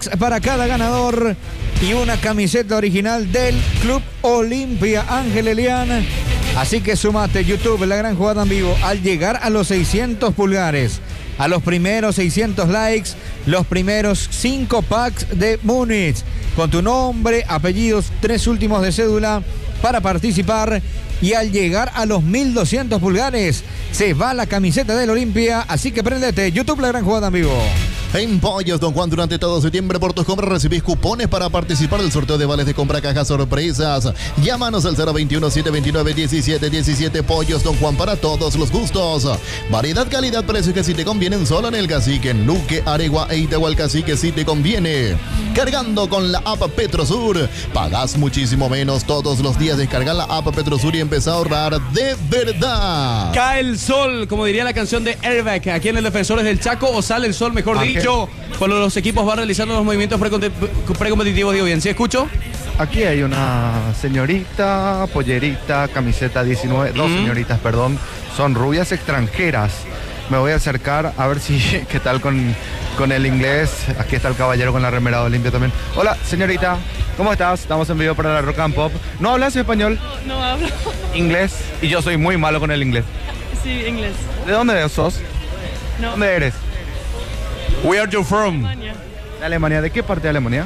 packs para cada ganador y una camiseta original del Club Olimpia Ángel Elian. Así que sumate YouTube, La Gran Jugada en Vivo. Al llegar a los 600 pulgares, a los primeros 600 likes, los primeros 5 packs de Múnich, con tu nombre, apellidos, 3 últimos de cédula para participar. Y al llegar a los 1200 pulgares, se va la camiseta del Olimpia. Así que préndete, YouTube, La Gran Jugada en Vivo. En Pollos Don Juan, durante todo septiembre por tus compras recibís cupones para participar del sorteo de vales de compra cajas sorpresas. Llámanos al 021-729-1717. Pollos Don Juan, para todos los gustos. Variedad, calidad, precios que si te convienen solo en el Cacique, en Luque, Aregua e Itahualcacique si te conviene. Cargando con la app Petrosur, pagás muchísimo menos todos los días. Descarga la app Petrosur y empezá a ahorrar de verdad. Cae el sol, como diría la canción de Airbag, aquí en el Defensores del Chaco, o sale el sol, mejor dicho, cuando los equipos van realizando los movimientos precompetitivos. Digo bien, ¿sí escucho? Aquí hay una señorita, pollerita, camiseta 19, dos señoritas, perdón, son rubias extranjeras. Me voy a acercar a ver si, qué tal con el inglés. Aquí está el caballero con la remera de Olimpia también. Hola, señorita, ¿cómo estás? Estamos en vivo para la Rock and Pop. ¿No hablas español? No hablo. ¿Inglés? Y yo soy muy malo con el inglés. Sí, inglés. ¿De dónde sos? No. ¿Dónde eres? Where are you from? Alemania. ¿De Alemania? ¿De qué parte de Alemania?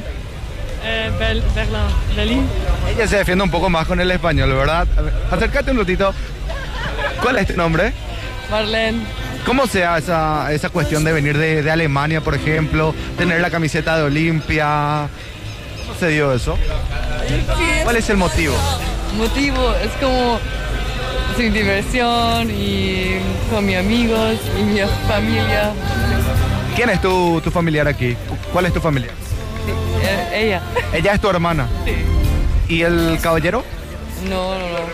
Berlín. Ella se defiende un poco más con el español, ¿verdad? A ver, acércate un ratito. ¿Cuál es tu nombre? Marlene. ¿Cómo se hace esa cuestión de venir de Alemania, por ejemplo, tener la camiseta de Olimpia? ¿Cómo se dio eso? ¿Cuál es el motivo? Motivo es como sin diversión y con mis amigos y mi familia. ¿Quién es tu familiar aquí? ¿Cuál es tu familiar? Sí, ella. ¿Ella es tu hermana? Sí. ¿Y el caballero? No.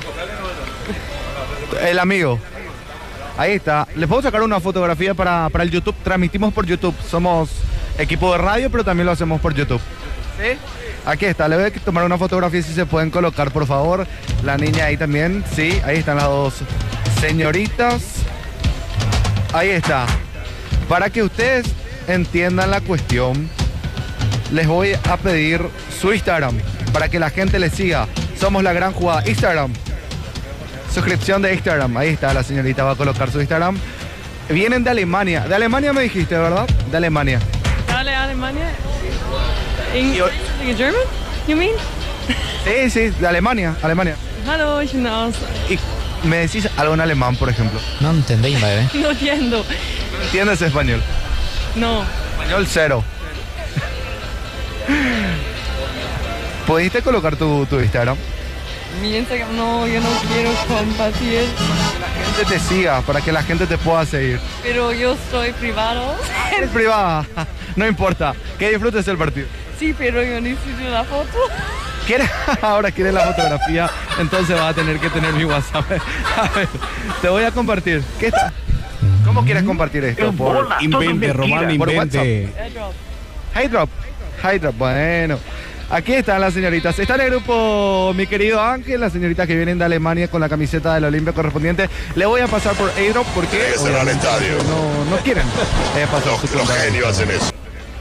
El amigo. Ahí está. Les puedo sacar una fotografía para el YouTube. Transmitimos por YouTube. Somos equipo de radio, pero también lo hacemos por YouTube. ¿Sí? Aquí está. Le voy a tomar una fotografía si se pueden colocar, por favor. La niña ahí también. Sí, ahí están las dos señoritas. Ahí está. Para que ustedes entiendan la cuestión, les voy a pedir su Instagram para que la gente les siga. Somos La Gran Jugada. Instagram. Suscripción de Instagram. Ahí está, la señorita va a colocar su Instagram. Vienen de Alemania. De Alemania me dijiste, ¿verdad? De Alemania. Dale, Alemania. In German, you mean? Sí, de Alemania. Hallo, ich bin aus. ¿Y me decís algo en alemán, por ejemplo? No entendéis, madre. No entiendo. ¿No entiendes español? No. Español cero. ¿Pudiste colocar tu Instagram? Mi Instagram, no, yo no quiero compartir. La gente te siga, para que la gente te pueda seguir. Pero yo soy privado. Es privada, no importa. Que disfrutes el partido. Sí, pero yo necesito la foto. ¿Quieres? Ahora quieres la fotografía, entonces vas a tener que tener mi WhatsApp. A ver, te voy a compartir. ¿Qué está? ¿Cómo quieres compartir esto? Por Invente, Román, por invente. Airdrop. Hydrop, bueno. Aquí están las señoritas. Está en el grupo mi querido Ángel, las señoritas que vienen de Alemania con la camiseta de la Olimpia correspondiente. Le voy a pasar por Airdrop porque obviamente no quieren pasar su cuenta. Los genios hacen eso.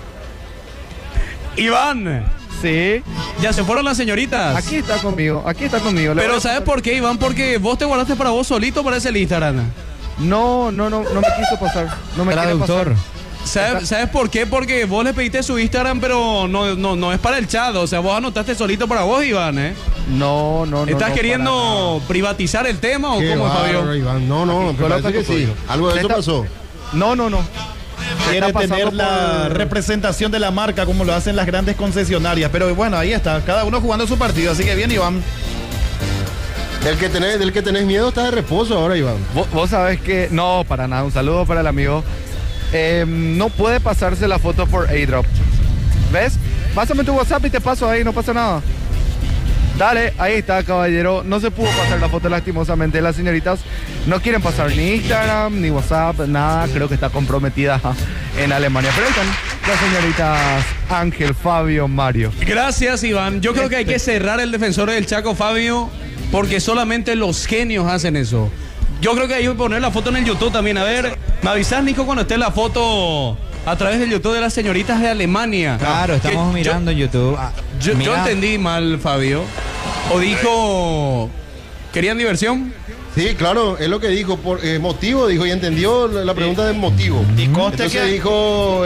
Iván, Sí, ya se fueron las señoritas. aquí está conmigo. Pero ¿sabes por qué, Iván? Porque vos te guardaste para vos solito para ese Instagram. No me quiso pasar. No me quiere pasar. ¿Sabes por qué? Porque vos le pediste su Instagram, pero no es para el chat. O sea, vos anotaste solito para vos, Iván, ¿eh? No. ¿Estás no, queriendo privatizar el tema o cómo es, Fabio? Iván. No, me parece que sí. Algo de eso pasó. No. Quiere tener la representación de la marca como lo hacen las grandes concesionarias. Pero bueno, ahí está. Cada uno jugando su partido. Así que bien, Iván. Del que tenés miedo está de reposo ahora, Iván. Vos sabés que... No, para nada. Un saludo para el amigo. No puede pasarse la foto por Airdrop. ¿Ves? Pásame tu WhatsApp y te paso ahí, no pasa nada. Dale, ahí está, caballero. No se pudo pasar la foto lastimosamente. Las señoritas no quieren pasar ni Instagram, ni WhatsApp, nada. Creo que está comprometida en Alemania. Pero ahí están las señoritas Ángel, Fabio, Mario. Gracias, Iván. Yo creo que hay que cerrar el Defensor del Chaco, Fabio, porque solamente los genios hacen eso. Yo creo que hay que poner la foto en el YouTube también. A ver, me avisás, Nico, cuando esté la foto a través del YouTube de las señoritas de Alemania. Claro, estamos mirando en YouTube. Yo Mira. entendí mal, Fabio. O dijo, ¿querían diversión? Sí, claro, es lo que dijo, por motivo, dijo, y entendió la pregunta del motivo. Y conste Entonces que dijo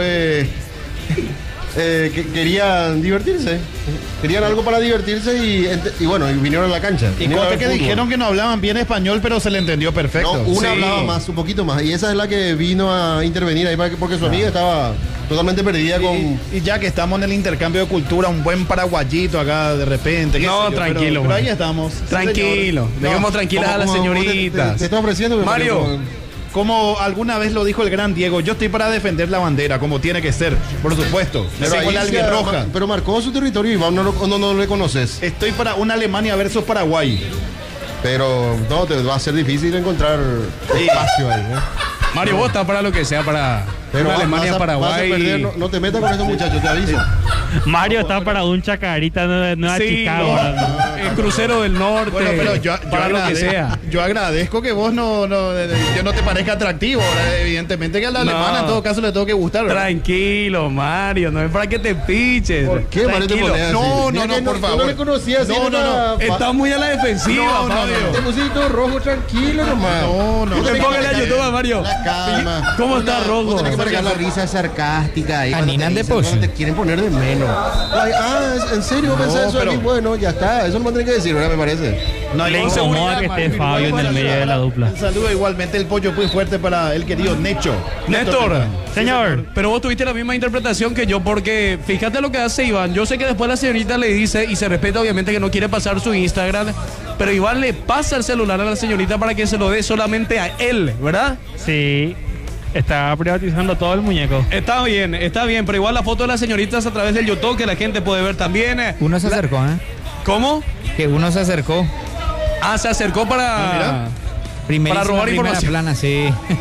que querían divertirse. Querían algo para divertirse y bueno, y vinieron a la cancha. y Vinieron conste al que fútbol. dijeron que no hablaban bien español, pero se le entendió perfecto. No, una Sí. hablaba más, un poquito más. Y esa es la que vino a intervenir ahí porque su amiga estaba totalmente perdida con... Y ya que estamos en el intercambio de cultura, un buen paraguayito acá de repente. qué No, sé yo, tranquilo, Pero ahí bueno. estamos. Sí, Tranquilo, señor. dejemos No, tranquilas a las ¿Cómo te señoritas. está ofreciendo? Mario. Como alguna vez lo dijo el gran Diego, yo estoy para defender la bandera, como tiene que ser, por supuesto. Me Pero, sigo la ahí sí, albirroja. pero marcó su territorio y Iván no le conoces. Estoy para una Alemania versus Paraguay. Pero no, te va a ser difícil encontrar espacio ahí. Mario, vos estás para lo que sea, para una Alemania, vas a Paraguay. perder, no te metas con estos muchachos, te aviso. Mario está para un Chacarita Nueva Sí, Chicago. el crucero del norte. Bueno, pero yo para lo que agradezco, sea. yo agradezco que vos yo no te parezca atractivo. ¿Verdad? Evidentemente que a la No. alemana en todo caso le tengo que gustar. ¿verdad? Tranquilo, Mario, no es para que te piches. ¿Por qué, Mario, te Tranquilo. pones así? No, Mira no, que por tú favor. no le conocías. No. Está muy a la defensiva, No, Fabio. Te pusiste todo rojo, tranquilo nomás. No. Póngale a YouTube a Mario. La calma. ¿Cómo está rojo? Vos tenés que marcar la risa sarcástica ahí. Canina cuando te de dicen, pose. cuando te quieren poner de menos. Ay, ¿en serio pensás eso? pero- Y bueno, ya está. Eso no me tenés que decir, ¿verdad? Me parece. No, Le con incomoda seguridad, que esté Mario. Fabio en el medio de la dupla. Un saludo igualmente el pollo muy fuerte para el querido Necho. Néstor, Señor, pero vos tuviste la misma interpretación que yo, porque fíjate lo que hace Iván. Yo sé que después la señorita le dice, y se respeta obviamente que no quiere pasar su Instagram, pero Iván le pasa el celular a la señorita para que se lo dé solamente a él, ¿verdad? sí, está privatizando todo el muñeco. Está bien, pero igual la foto de las señoritas a través del YouTube que la gente puede ver también. Uno se acercó, ¿eh? ¿Cómo? Que uno se acercó. Ah, se acercó para... Primerísima, Para robar primera información. plana, sí.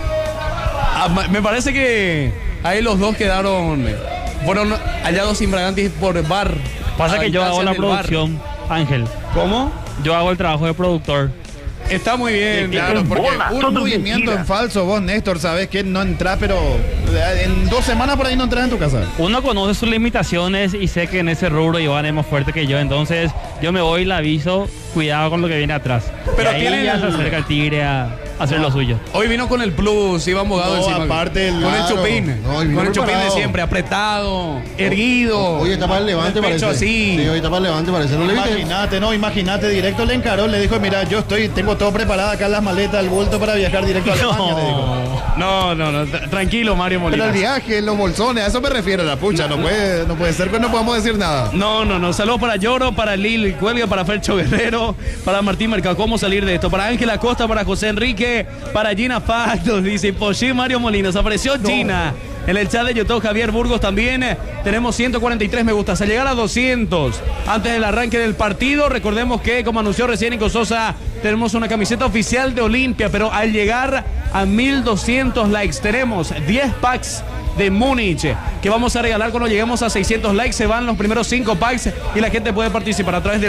Me parece que ahí los dos fueron hallados infragantes por bar. Pasa a que yo hago la instancias del bar. producción, Ángel. ¿Cómo? Yo hago el trabajo de productor. Está muy bien. Claro, porque un movimiento en falso, vos, Néstor, sabes que no entras, pero en 2 semanas por ahí no entras en tu casa. Uno conoce sus limitaciones y sé que en ese rubro Iván es más fuerte que yo, entonces yo me voy y le aviso, cuidado con lo que viene atrás. Pero Y ahí tienen ya se el- acerca el tigre a hacer lo suyo. Hoy vino con el plus, Iván Bogado No, encima. aparte con el claro. chupín. No, y vino con el chupín de preparado. siempre, apretado, erguido. Hoy está para el levante, el pecho parece. así. Sí, hoy está para el levante, parece. ¿No le viste? Imagínate, directo le encaró, le dijo, mira, tengo todo preparado acá, las maletas, el bulto para viajar directo a Alemania, le dijo. No, tranquilo, Mario Pero Molina. el viaje, los bolsones, a eso me refiero, la pucha, no puede ser que no podamos decir nada. No. Saludos para Lloro, para Lil Cuelga, para Fercho Guerrero, para Martín Mercado. ¿Cómo salir de esto? Para Ángela Costa, para José Enrique, para Gina Factos, dice Pochi Mario Molina. Se apareció Gina. En el chat de YouTube, Javier Burgos también. Tenemos 143 me gustas. Al llegar a 200, antes del arranque del partido, recordemos que, como anunció recién Nico Sosa, tenemos una camiseta oficial de Olimpia, pero al llegar a 1200 likes, tenemos 10 packs de Múnich que vamos a regalar cuando lleguemos a 600 likes. Se van los primeros 5 packs y la gente puede participar a través del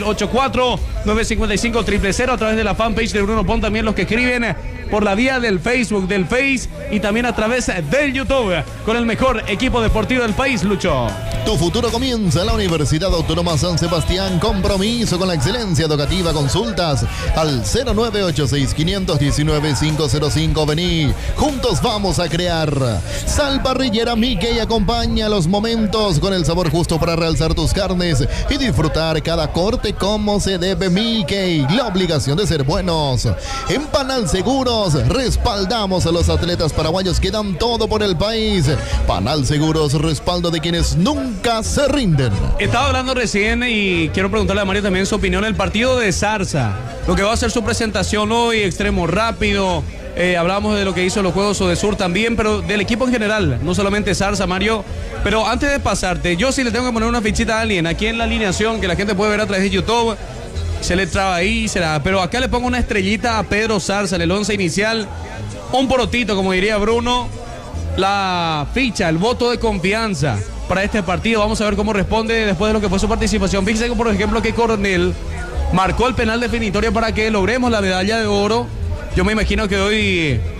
84-955-000, a través de la fanpage de Bruno Pon, también los que escriben por la vía del Facebook, del Face, y también a través del YouTube, con el mejor equipo deportivo del país, Lucho. Tu futuro comienza en la Universidad Autónoma San Sebastián. Compromiso con la excelencia educativa. Consultas al 0986-519-505. Vení, juntos vamos a crear. Sal Parrillera Mickey acompaña los momentos con el sabor justo para realzar tus carnes y disfrutar cada corte como se debe. Mickey, la obligación de ser buenos. En Panal Seguros respaldamos a los atletas paraguayos que dan todo por el país. Panal Seguros, respaldo de quienes nunca se rinden. Estaba hablando recién y quiero preguntarle a Mario también su opinión del partido de Zarza. Lo que va a ser su presentación hoy, extremo rápido. Hablamos de lo que hizo los Juegos Odesur también, pero del equipo en general, no solamente Zarza, Mario. Pero antes de pasarte, yo sí le tengo que poner una fichita a alguien aquí en la alineación que la gente puede ver a través de YouTube. Se le traba ahí, pero acá le pongo una estrellita a Pedro Zarza en el 11 inicial. Un porotito, como diría Bruno. La ficha, el voto de confianza para este partido. Vamos a ver cómo responde después de lo que fue su participación. Fíjense, por ejemplo, que Coronel marcó el penal definitorio para que logremos la medalla de oro. Yo me imagino que hoy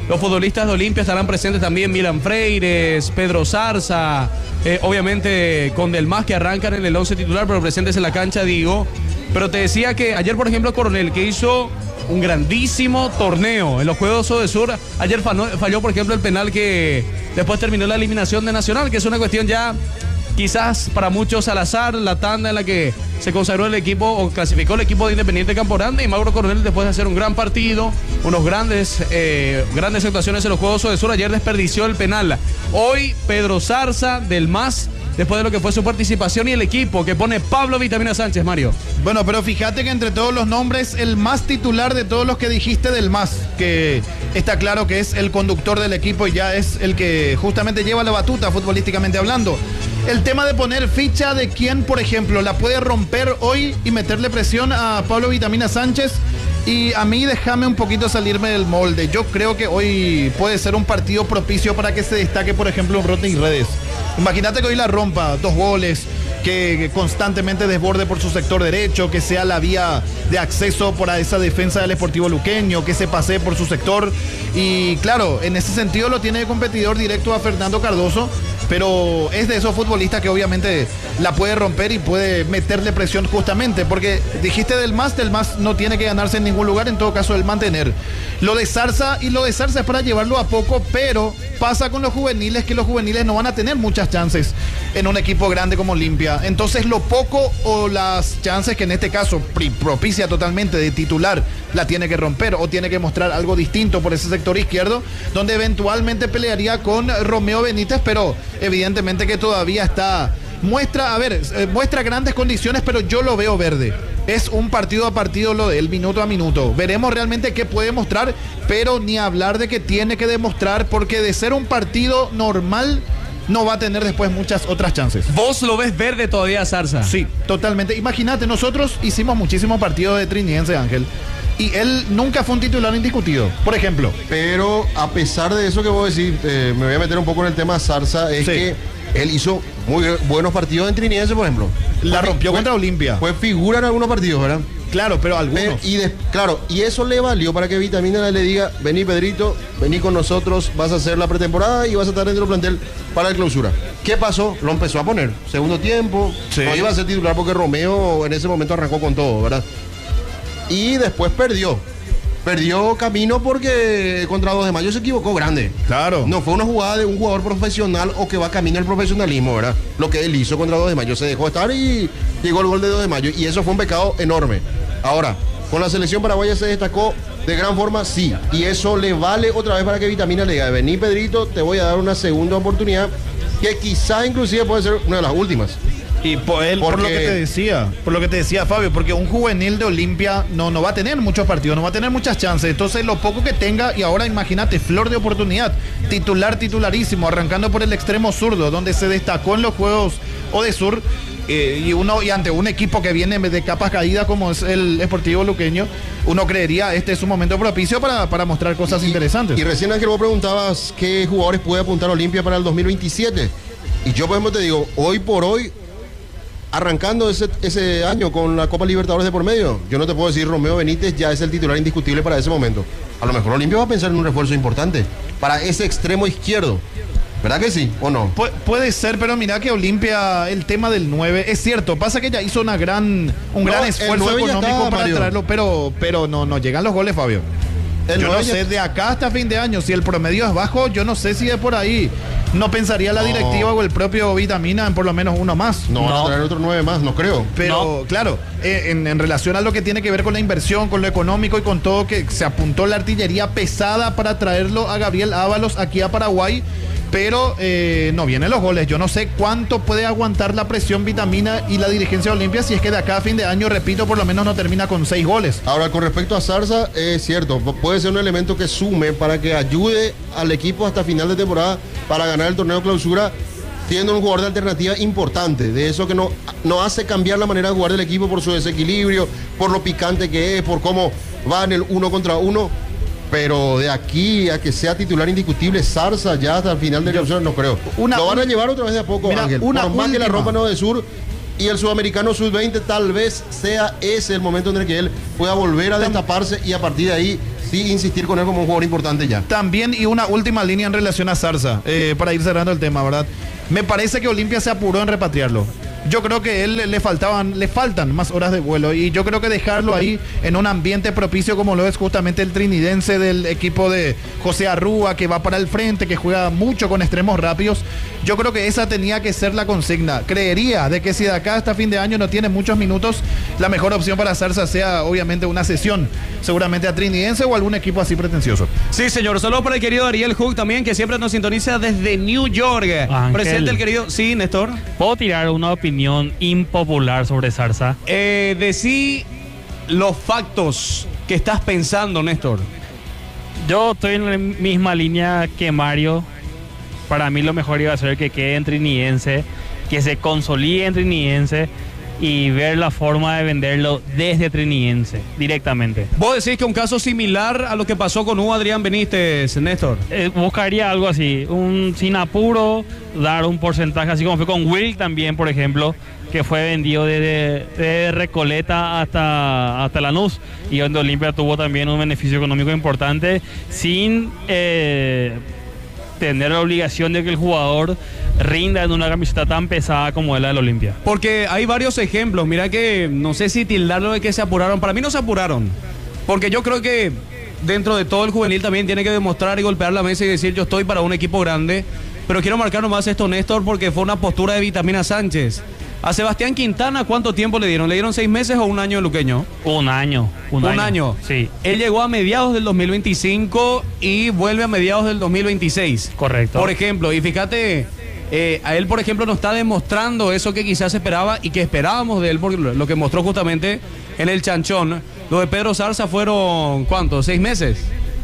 los futbolistas de Olimpia estarán presentes también Milan Freires, Pedro Zarza, obviamente con Delmas que arrancan en el 11 titular, pero presentes en la cancha, digo. Pero te decía que ayer, por ejemplo, Coronel, que hizo un grandísimo torneo en los Juegos Odesur, ayer falló, por ejemplo, el penal que después terminó la eliminación de Nacional, que es una cuestión ya quizás para muchos al azar, la tanda en la que se consagró el equipo o clasificó el equipo de Independiente Campo Grande, y Mauro Coronel, después de hacer un gran partido, unos grandes actuaciones en los Juegos Odesur, ayer desperdició el penal. Hoy Pedro Zarza, Delmas, después de lo que fue su participación, y el equipo que pone Pablo Vitamina Sánchez, Mario. Bueno, pero fíjate que entre todos los nombres, el más titular de todos los que dijiste, Delmas, que está claro que es el conductor del equipo y ya es el que justamente lleva la batuta futbolísticamente hablando. El tema de poner ficha de quién, por ejemplo, la puede romper hoy y meterle presión a Pablo Vitamina Sánchez. Y a mí déjame un poquito salirme del molde. Yo creo que hoy puede ser un partido propicio para que se destaque, por ejemplo, un Rodney Redes. Imagínate que hoy la rompa, 2 goles, que constantemente desborde por su sector derecho, que sea la vía de acceso para esa defensa del Sportivo Luqueño, que se pase por su sector. Y claro, en ese sentido lo tiene de competidor directo a Fernando Cardoso, pero es de esos futbolistas que obviamente la puede romper y puede meterle presión justamente, porque dijiste Delmas no tiene que ganarse en ningún lugar, en todo caso el mantener. Lo de Zarza es para llevarlo a poco, pero pasa con los juveniles, que los juveniles no van a tener muchas chances en un equipo grande como Olimpia. Entonces lo poco o las chances que en este caso propicia totalmente de titular, la tiene que romper o tiene que mostrar algo distinto por ese sector izquierdo, donde eventualmente pelearía con Romeo Benítez, pero evidentemente que todavía muestra grandes condiciones, pero yo lo veo verde. Es un partido a partido lo de él, minuto a minuto. Veremos realmente qué puede mostrar, pero ni hablar de que tiene que demostrar, porque de ser un partido normal no va a tener después muchas otras chances. ¿Vos lo ves verde todavía, Zarza? Sí, totalmente. Imagínate, nosotros hicimos muchísimos partidos de Trinidense, Ángel, y él nunca fue un titular indiscutido, por ejemplo. Pero a pesar de eso que vos decís, me voy a meter un poco en el tema Zarza, es que él hizo muy buenos partidos en Trinidense, por ejemplo. La rompió contra Olimpia. Fue figura en algunos partidos, ¿verdad? Claro, pero algunos. Y eso le valió para que Vitamina le diga: vení, Pedrito, vení con nosotros, vas a hacer la pretemporada y vas a estar dentro del plantel para la clausura. ¿Qué pasó? Lo empezó a poner. Segundo tiempo, no iba a ser titular porque Romeo en ese momento arrancó con todo, ¿verdad? Y después perdió camino porque contra 2 de Mayo se equivocó grande. Claro. No fue una jugada de un jugador profesional o que va camino al profesionalismo, ¿verdad? Lo que él hizo contra 2 de Mayo, se dejó estar y llegó el gol de 2 de Mayo. Y eso fue un pecado enorme. Ahora, con la selección paraguaya se destacó de gran forma, sí. Y eso le vale otra vez para que Vitamina le diga: vení, Pedrito, te voy a dar una segunda oportunidad, que quizá inclusive puede ser una de las últimas. Y por lo que te decía Fabio, porque un juvenil de Olimpia no va a tener muchos partidos, no va a tener muchas chances. Entonces lo poco que tenga, y ahora imagínate, flor de oportunidad, titularísimo, arrancando por el extremo zurdo, donde se destacó en los Juegos Odesur, y ante un equipo que viene de capas caídas como es el Sportivo Luqueño, uno creería este es un momento propicio para mostrar cosas interesantes. Y recién, Ángel, vos preguntabas qué jugadores puede apuntar Olimpia para el 2027. Y yo, por ejemplo, te digo, hoy por hoy, arrancando ese año con la Copa Libertadores de por medio, yo no te puedo decir Romeo Benítez ya es el titular indiscutible para ese momento. A lo mejor Olimpia va a pensar en un refuerzo importante para ese extremo izquierdo. ¿Verdad que sí o no? Puede ser, pero mira que Olimpia, el tema del 9, es cierto, pasa que ya hizo un gran esfuerzo económico para traerlo, pero no llegan los goles, Fabio. Yo no sé, de acá hasta fin de año, si el promedio es bajo, yo no sé si es por ahí. No pensaría la directiva o el propio Vitamina en por lo menos uno más. No van a traer otro 9 más, no creo. Pero claro, en relación a lo que tiene que ver con la inversión, con lo económico y con todo, que se apuntó la artillería pesada para traerlo a Gabriel Ábalos aquí a Paraguay, pero no vienen los goles. Yo no sé cuánto puede aguantar la presión Vitamina y la dirigencia de Olimpia si es que de acá a fin de año, repito, por lo menos no termina con 6 goles. Ahora, con respecto a Zarza, es cierto, puede ser un elemento que sume para que ayude al equipo hasta final de temporada para ganar el torneo clausura, siendo un jugador de alternativa importante, de eso que no hace cambiar la manera de jugar del equipo por su desequilibrio, por lo picante que es, por cómo va en el 1 contra 1. Pero de aquí a que sea titular indiscutible Zarza ya hasta el final de la clausura, no creo. Lo van a llevar otra vez de a poco, Ángel. Por más que la rompa no de sur y el sudamericano sub-20 tal vez sea ese el momento en el que él pueda volver a destaparse y a partir de ahí sí insistir con él como un jugador importante ya. También, y una última línea en relación a Zarza, para ir cerrando el tema, ¿verdad? Me parece que Olimpia se apuró en repatriarlo. Yo creo que él le faltan más horas de vuelo, y yo creo que dejarlo ahí en un ambiente propicio como lo es justamente el trinidense del equipo de José Arrúa, que va para el frente, que juega mucho con extremos rápidos. Yo creo que esa tenía que ser la consigna. Creería de que si de acá hasta fin de año no tiene muchos minutos, la mejor opción para Zarza sea obviamente una cesión, seguramente a trinidense o algún equipo así pretencioso. Sí, señor. Saludos para el querido Ariel Hook también, que siempre nos sintoniza desde New York. Ángel. Presente el querido... Sí, Néstor. ¿Puedo tirar una opinión impopular sobre Zarza? Decí los factos que estás pensando, Néstor. Yo estoy en la misma línea que Mario. Para mí lo mejor iba a ser que quede en trinidense, que se consolide en trinidense y ver la forma de venderlo desde trinidense directamente. ¿Vos decís que un caso similar a lo que pasó con Hugo Adrián Benítez, Néstor? Buscaría algo así, sin apuro, dar un porcentaje, así como fue con Will también, por ejemplo, que fue vendido desde Recoleta hasta Lanús, y donde Olimpia tuvo también un beneficio económico importante, sin tener la obligación de que el jugador rinda en una camiseta tan pesada como es la del Olimpia. Porque hay varios ejemplos. Mira que no sé si tildarlo de que se apuraron. Para mí no se apuraron, porque yo creo que dentro de todo el juvenil también tiene que demostrar y golpear la mesa y decir: yo estoy para un equipo grande. Pero quiero marcar nomás esto, Néstor, porque fue una postura de Vitamina Sánchez. A Sebastián Quintana, ¿cuánto tiempo le dieron? ¿Le dieron 6 meses o un año, luqueño? Un año. Un año. Sí. Él llegó a mediados del 2025 y vuelve a mediados del 2026. Correcto. Por ejemplo, y fíjate, a él, por ejemplo, no está demostrando eso que quizás esperaba y que esperábamos de él, por lo que mostró justamente en el Chanchón. Lo de Pedro Zarza fueron, ¿cuánto? 6 meses.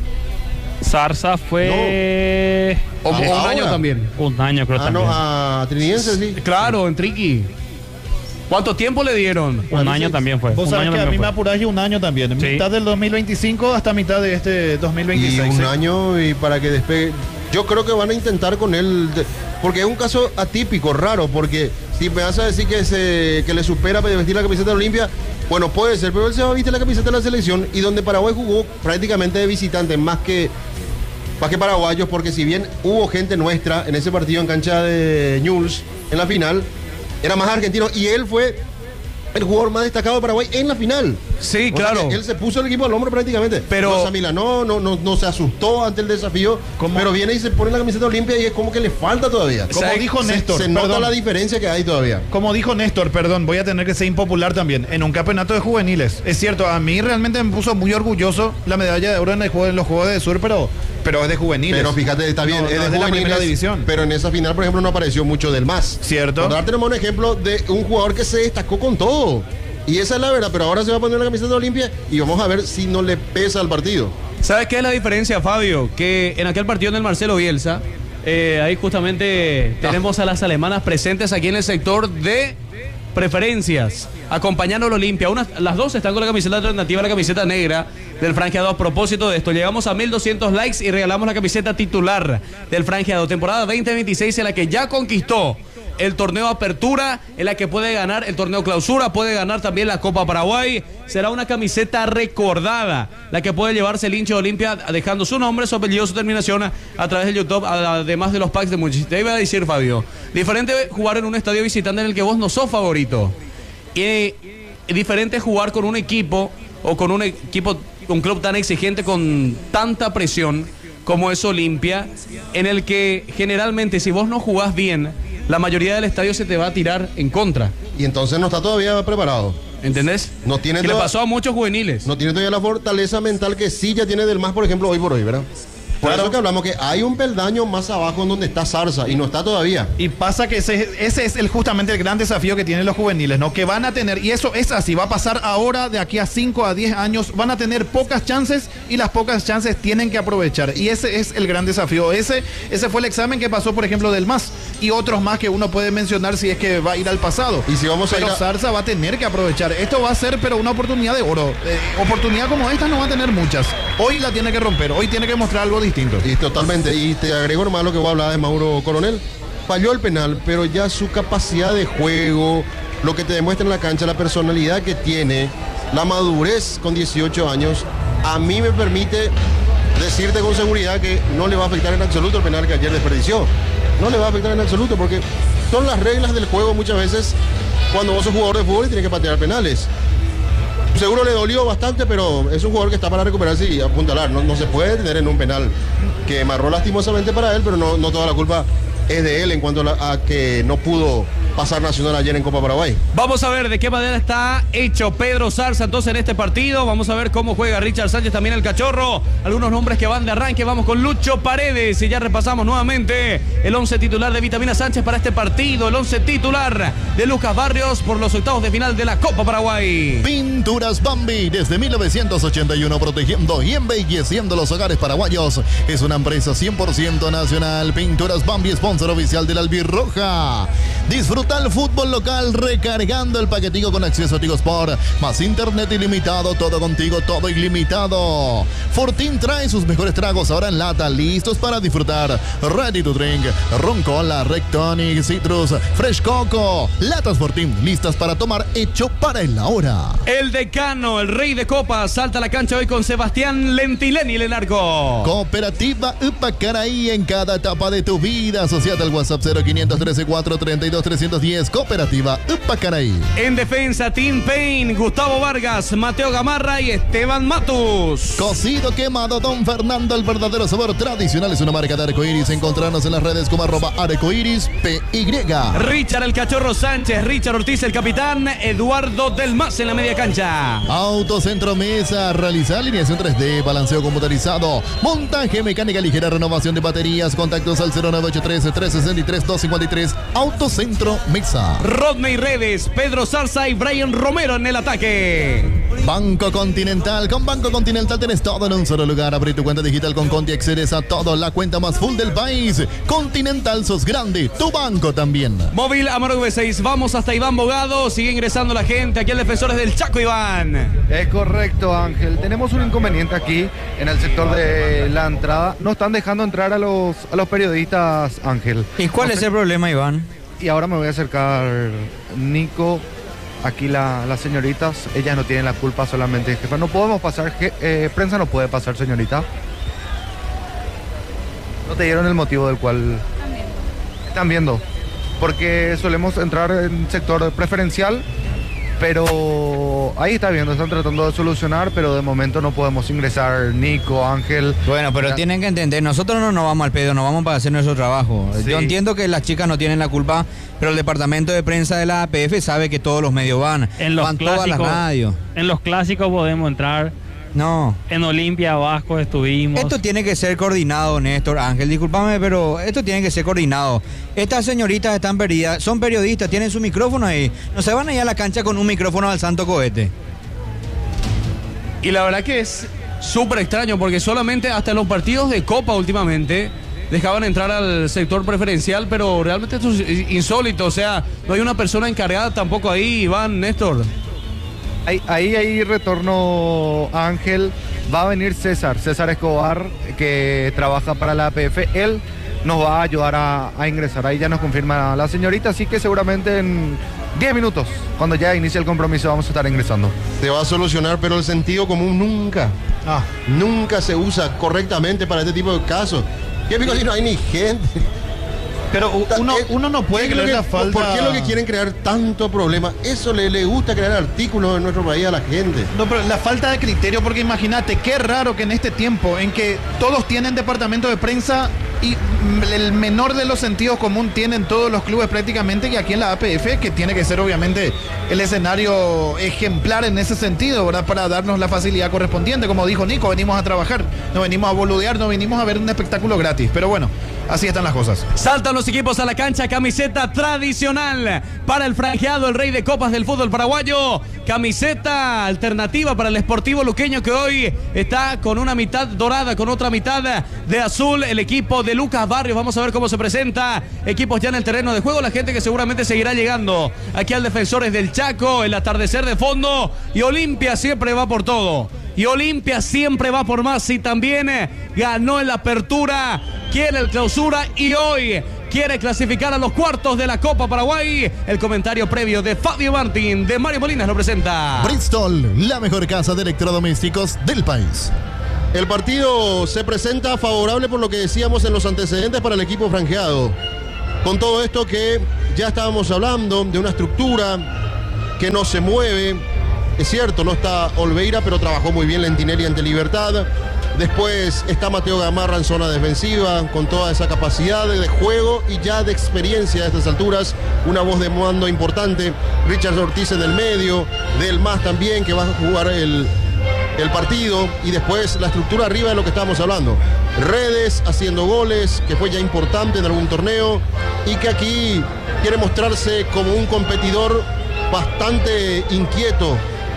Zarza fue... O un año también. Un año creo también. No, a trinidense sí. Claro, en Triqui. ¿Cuánto tiempo le dieron? Un año también fue. Vos Un sabés año que a también mí me fue. apuraste un año también. Sí. Mitad del 2025 hasta mitad de este 2026. Y un ¿sí? año y para que despegue. Yo creo que van a intentar con él, porque es un caso atípico, raro, porque si me vas a decir que le supera para vestir la camiseta de Olimpia, bueno, puede ser, pero él se va a vestir la camiseta de la selección, y donde Paraguay jugó prácticamente de visitante, más que paraguayos, porque si bien hubo gente nuestra en ese partido en cancha de Newell's, en la final, era más argentino, y él fue el jugador más destacado de Paraguay en la final. Sí, O claro. sea que él se puso el equipo al hombro prácticamente. Pero Rosa Milano no se asustó ante el desafío, pero viene y se pone la camiseta Olimpia y es como que le falta todavía. Como dijo Néstor, se nota perdón. la diferencia que hay todavía. Como dijo Néstor, perdón, voy a tener que ser impopular también. En un campeonato de juveniles. Es cierto, a mí realmente me puso muy orgulloso la medalla de oro en los Juegos de Sur, pero es de juveniles. Pero fíjate, está bien, No, es no de es de la juveniles, primera división. pero en esa final, por ejemplo, no apareció mucho del MAS. Cierto. Por dar tenemos un ejemplo de un jugador que se destacó con todo. Y esa es la verdad, pero ahora se va a poner la camiseta de Olimpia y vamos a ver si no le pesa al partido. ¿Sabes qué es la diferencia, Fabio? Que en aquel partido en el Marcelo Bielsa, ahí justamente tenemos a las alemanas presentes aquí en el sector de preferencias, acompañando al Olimpia. Las dos están con la camiseta alternativa, la camiseta negra del franjeado. A propósito de esto, llegamos a 1200 likes y regalamos la camiseta titular del franjeado, temporada 2026, en la que ya conquistó el torneo Apertura, en la que puede ganar el torneo Clausura, puede ganar también la Copa Paraguay. Será una camiseta recordada, la que puede llevarse el hincha de Olimpia, dejando su nombre, su apellido, su terminación a través de YouTube, además de los packs de muchos. Te iba a decir, Fabio, diferente jugar en un estadio visitante en el que vos no sos favorito, y diferente jugar con un equipo o con un club tan exigente, con tanta presión como es Olimpia, en el que generalmente si vos no jugás bien, la mayoría del estadio se te va a tirar en contra. Y entonces no está todavía preparado. ¿Entendés? No tiene que le pasó a muchos juveniles. No tiene todavía la fortaleza mental que sí ya tiene del MAS, por ejemplo, hoy por hoy, ¿verdad? Por eso que hablamos que hay un peldaño más abajo en donde está Zarza y no está todavía. Y pasa que ese es justamente el gran desafío que tienen los juveniles, ¿no? Que van a tener, y eso es así, va a pasar ahora, de aquí a 5 a 10 años, van a tener pocas chances y las pocas chances tienen que aprovechar. Y ese es el gran desafío. Ese fue el examen que pasó, por ejemplo, del MAS y otros más que uno puede mencionar si es que va a ir al pasado. Y si vamos a pero ir a... Zarza va a tener que aprovechar. Esto va a ser, pero una oportunidad de oro. Oportunidad como esta no va a tener muchas. Hoy la tiene que romper, hoy tiene que mostrar algo distinto. Y totalmente. Y te agrego nomás lo que voy a hablar de Mauro Coronel. Falló el penal, pero ya su capacidad de juego, lo que te demuestra en la cancha, la personalidad que tiene, la madurez con 18 años, a mí me permite decirte con seguridad que no le va a afectar en absoluto el penal que ayer desperdició. No le va a afectar en absoluto porque son las reglas del juego muchas veces cuando vos sos jugador de fútbol y tienes que patear penales. Seguro le dolió bastante, pero es un jugador que está para recuperarse y apuntalar. No se puede tener en un penal que amarró lastimosamente para él, pero no toda la culpa es de él en cuanto a que no pudo pasar Nacional ayer en Copa Paraguay. Vamos a ver de qué manera está hecho Pedro Zarza entonces en este partido. Vamos a ver cómo juega Richard Sánchez, también el Cachorro. Algunos nombres que van de arranque. Vamos con Lucho Paredes y ya repasamos nuevamente el 11 titular de Vitamina Sánchez para este partido. El 11 titular de Lucas Barrios por los octavos de final de la Copa Paraguay. Pinturas Bambi, desde 1981 protegiendo y embelleciendo los hogares paraguayos. Es una empresa 100% nacional. Pinturas Bambi, sponsor oficial del Albirroja. Disfruta el fútbol local recargando el paquetico con acceso a Tigo Sport, más internet ilimitado, todo contigo, todo ilimitado. Fortín trae sus mejores tragos ahora en lata, listos para disfrutar. Ready to drink, Ron Cola, Rec Tonic, Citrus, Fresh Coco. Latas Fortín, listas para tomar, hecho para el ahora. El decano, el rey de copas, salta a la cancha hoy con Sebastián Lentileni Lenarco. Cooperativa Upacaraí, en cada etapa de tu vida. Asociate al WhatsApp 0513 432 310. Cooperativa Upacaraí. En defensa, Team Pain, Gustavo Vargas, Mateo Gamarra y Esteban Matus. Cocido quemado Don Fernando, el verdadero sabor tradicional. Es una marca de Arcoiris. Encontrarnos en las redes como @arcoirispy. Richard el Cachorro Sánchez, Richard Ortiz el capitán, Eduardo Del Mas en la media cancha. Autocentro Mesa, realizar alineación 3D, balanceo computarizado, montaje, mecánica ligera, renovación de baterías. Contactos al 0983 363 253. Autocentro Mesa. Rodney Redes, Pedro Zarza y Brian Romero en el ataque. Banco Continental. Con Banco Continental tenés todo en un solo lugar. Abrí tu cuenta digital con Conti, accedes a todo, la cuenta más full del país. Continental, sos grande, tu banco también. Móvil Amargo V6, vamos hasta Iván Bogado. Sigue ingresando la gente aquí al Defensores del Chaco, Iván. Es correcto, Ángel. Tenemos un inconveniente aquí en el sector de la entrada. No están dejando entrar a los periodistas, Ángel. ¿Y cuál es el problema, Iván? Y ahora me voy a acercar, Nico. Aquí las señoritas, ellas no tienen la culpa, solamente jefa. No podemos pasar, prensa no puede pasar, señorita. No te dieron el motivo del cual están viendo. Porque solemos entrar en sector preferencial, pero ahí está viendo, están tratando de solucionar, pero de momento no podemos ingresar, Nico, Ángel. Bueno, pero tienen que entender, nosotros no nos vamos al pedo, nos vamos para hacer nuestro trabajo. Sí. Yo entiendo que las chicas no tienen la culpa, pero el departamento de prensa de la APF sabe que todos los medios van. En los van todas las clásicos, radios. en los clásicos podemos entrar. No. En Olimpia, Vasco estuvimos. Esto tiene que ser coordinado, Néstor, Ángel, discúlpame, pero esto tiene que ser coordinado. Estas señoritas están perdidas, son periodistas, tienen su micrófono ahí. No se van a ir a la cancha con un micrófono al santo cohete. Y la verdad que es súper extraño porque solamente hasta en los partidos de Copa últimamente dejaban entrar al sector preferencial, pero realmente esto es insólito. O sea, no hay una persona encargada tampoco ahí, Iván, Néstor. Ahí retorno, Ángel. Va a venir César Escobar, que trabaja para la APF. Él nos va a ayudar a ingresar. Ahí ya nos confirma la señorita, así que seguramente en 10 minutos, cuando ya inicie el compromiso, vamos a estar ingresando. Se va a solucionar, pero el sentido común nunca se usa correctamente para este tipo de casos. ¿Qué pico si no hay ni gente? Pero uno no puede creer la falta. ¿Por qué es lo que quieren crear tanto problema? Eso le gusta crear artículos en nuestro país a la gente. No, pero la falta de criterio, porque imagínate, qué raro que en este tiempo en que todos tienen departamento de prensa y el menor de los sentidos común tienen todos los clubes prácticamente, y aquí en la APF, que tiene que ser obviamente el escenario ejemplar en ese sentido, ¿verdad? Para darnos la facilidad correspondiente. Como dijo Nico, venimos a trabajar, no venimos a boludear, no venimos a ver un espectáculo gratis. Pero bueno, así están las cosas. Saltan los equipos a la cancha, camiseta tradicional para el franjeado, el rey de copas del fútbol paraguayo. Camiseta alternativa para el Sportivo Luqueño, que hoy está con una mitad dorada, con otra mitad de azul, el equipo de Lucas Barrios. Vamos a ver cómo se presenta. Equipos ya en el terreno de juego, la gente que seguramente seguirá llegando aquí al Defensores del Chaco, el atardecer de fondo, y Olimpia siempre va por todo. Y Olimpia siempre va por más, y también ganó en la apertura, quiere el clausura y hoy quiere clasificar a los cuartos de la Copa Paraguay. El comentario previo de Fabio Martín, de Mario Molinas, lo presenta. Bristol, la mejor casa de electrodomésticos del país. El partido se presenta favorable por lo que decíamos en los antecedentes para el equipo franjeado. Con todo esto que ya estábamos hablando de una estructura que no se mueve. Es cierto, no está Olveira, pero trabajó muy bien Lentinelli ante Libertad. Después está Mateo Gamarra en zona defensiva, con toda esa capacidad de juego y ya de experiencia a estas alturas. Una voz de mando importante. Richard Ortiz en el medio. Del Mas también, que va a jugar el partido. Y después la estructura arriba de lo que estábamos hablando. Redes haciendo goles, que fue ya importante en algún torneo. Y que aquí quiere mostrarse como un competidor bastante inquieto.